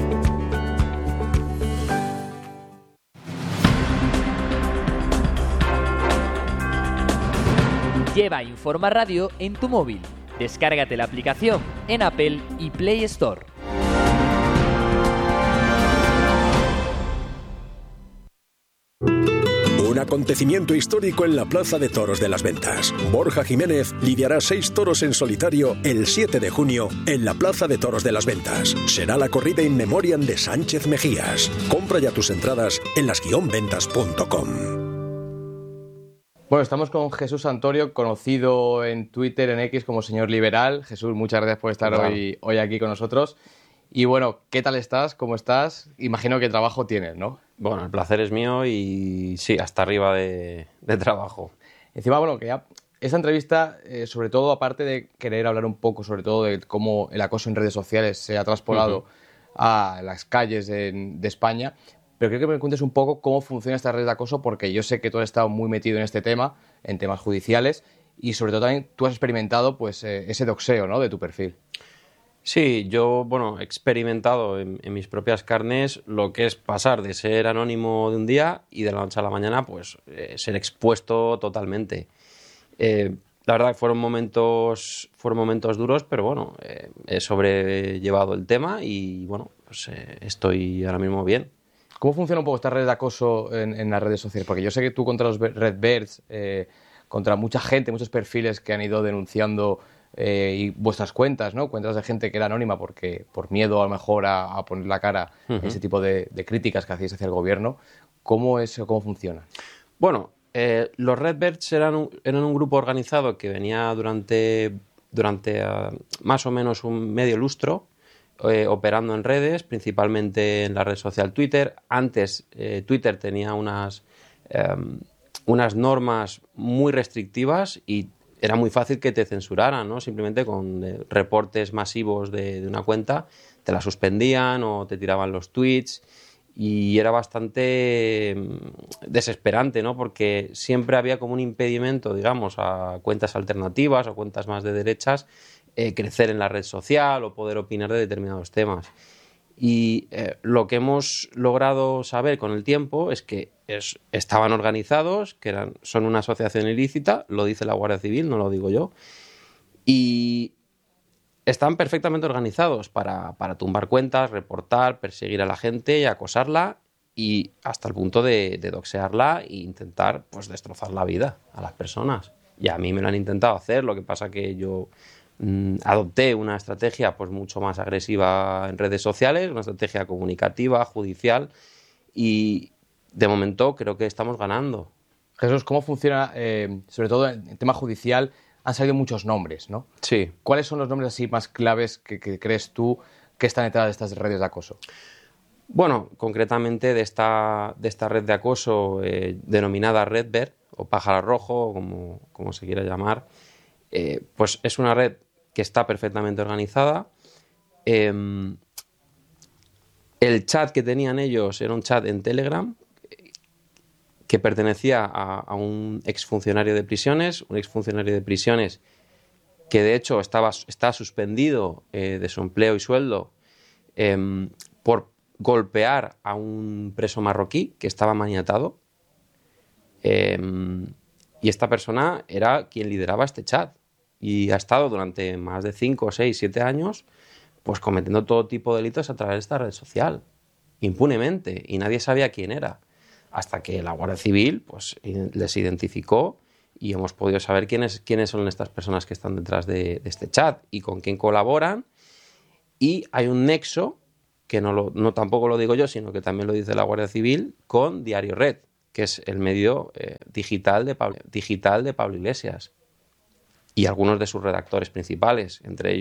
Lleva Informa Radio en tu móvil. Descárgate la aplicación en Apple y Play Store. Un acontecimiento histórico en la Plaza de Toros de las Ventas. Borja Jiménez lidiará 6 toros en solitario el 7 de junio en la Plaza de Toros de las Ventas. Será la corrida in memoriam de Sánchez Mejías. Compra ya tus entradas en las-ventas.com. Bueno, estamos con Jesús Santorio, conocido en Twitter, en X como Señor Liberal. Jesús, muchas gracias por estar hoy aquí con nosotros. Y bueno, ¿qué tal estás? ¿Cómo estás? Imagino que trabajo tienes, ¿no? Bueno, el placer es mío y sí, hasta arriba de trabajo. Encima, bueno, que ya esta entrevista, sobre todo, aparte de querer hablar un poco sobre todo de cómo el acoso en redes sociales se ha traspolado a las calles de España, pero creo que me cuentes un poco cómo funciona esta red de acoso, porque yo sé que tú has estado muy metido en este tema, en temas judiciales, y sobre todo también tú has experimentado pues ese doxeo, ¿no?, de tu perfil. Sí, yo, bueno, he experimentado en mis propias carnes lo que es pasar de ser anónimo de un día y de la noche a la mañana, pues ser expuesto totalmente. La verdad que fueron momentos duros, pero bueno, he sobrellevado el tema y bueno, pues estoy ahora mismo bien. ¿Cómo funciona un poco esta red de acoso en las redes sociales? Porque yo sé que tú contra los Redbirds, contra mucha gente, muchos perfiles que han ido denunciando y vuestras cuentas, ¿no? Cuentas de gente que era anónima porque por miedo a lo mejor a poner la cara en ese tipo de críticas que hacéis hacia el gobierno. ¿Cómo funciona? Bueno, los Redbirds eran un grupo organizado que venía durante más o menos un medio lustro operando en redes, principalmente en la red social Twitter. Antes Twitter tenía unas normas muy restrictivas y era muy fácil que te censuraran, ¿no? Simplemente con reportes masivos de una cuenta te la suspendían o te tiraban los tweets y era bastante desesperante, ¿no? Porque siempre había como un impedimento, digamos, a cuentas alternativas o cuentas más de derechas crecer en la red social o poder opinar de determinados temas. Y lo que hemos logrado saber con el tiempo es que estaban organizados, que son una asociación ilícita, lo dice la Guardia Civil, no lo digo yo, y están perfectamente organizados para tumbar cuentas, reportar, perseguir a la gente y acosarla y hasta el punto de doxearla e intentar pues destrozar la vida a las personas. Y a mí me lo han intentado hacer, lo que pasa que yo adopté una estrategia pues mucho más agresiva en redes sociales, una estrategia comunicativa, judicial, y de momento creo que estamos ganando. Jesús, ¿cómo funciona, sobre todo en tema judicial? Han salido muchos nombres, ¿no? Sí. ¿Cuáles son los nombres así más claves que crees tú que están detrás de estas redes de acoso? Bueno, concretamente de esta red de acoso denominada Redbird o Pájaro Rojo, como se quiera llamar, pues es una red que está perfectamente organizada. El chat que tenían ellos era un chat en Telegram que pertenecía a un exfuncionario de prisiones, que de hecho está suspendido de su empleo y sueldo por golpear a un preso marroquí que estaba maniatado. Y esta persona era quien lideraba este chat y ha estado durante más de 5, 6, 7 años pues cometiendo todo tipo de delitos a través de esta red social, impunemente, y nadie sabía quién era, hasta que la Guardia Civil pues les identificó y hemos podido saber quiénes son estas personas que están detrás de este chat y con quién colaboran. Y hay un nexo, que no tampoco lo digo yo, sino que también lo dice la Guardia Civil, con Diario Red, que es el medio digital de Pablo Iglesias, y algunos de sus redactores principales, entre ellos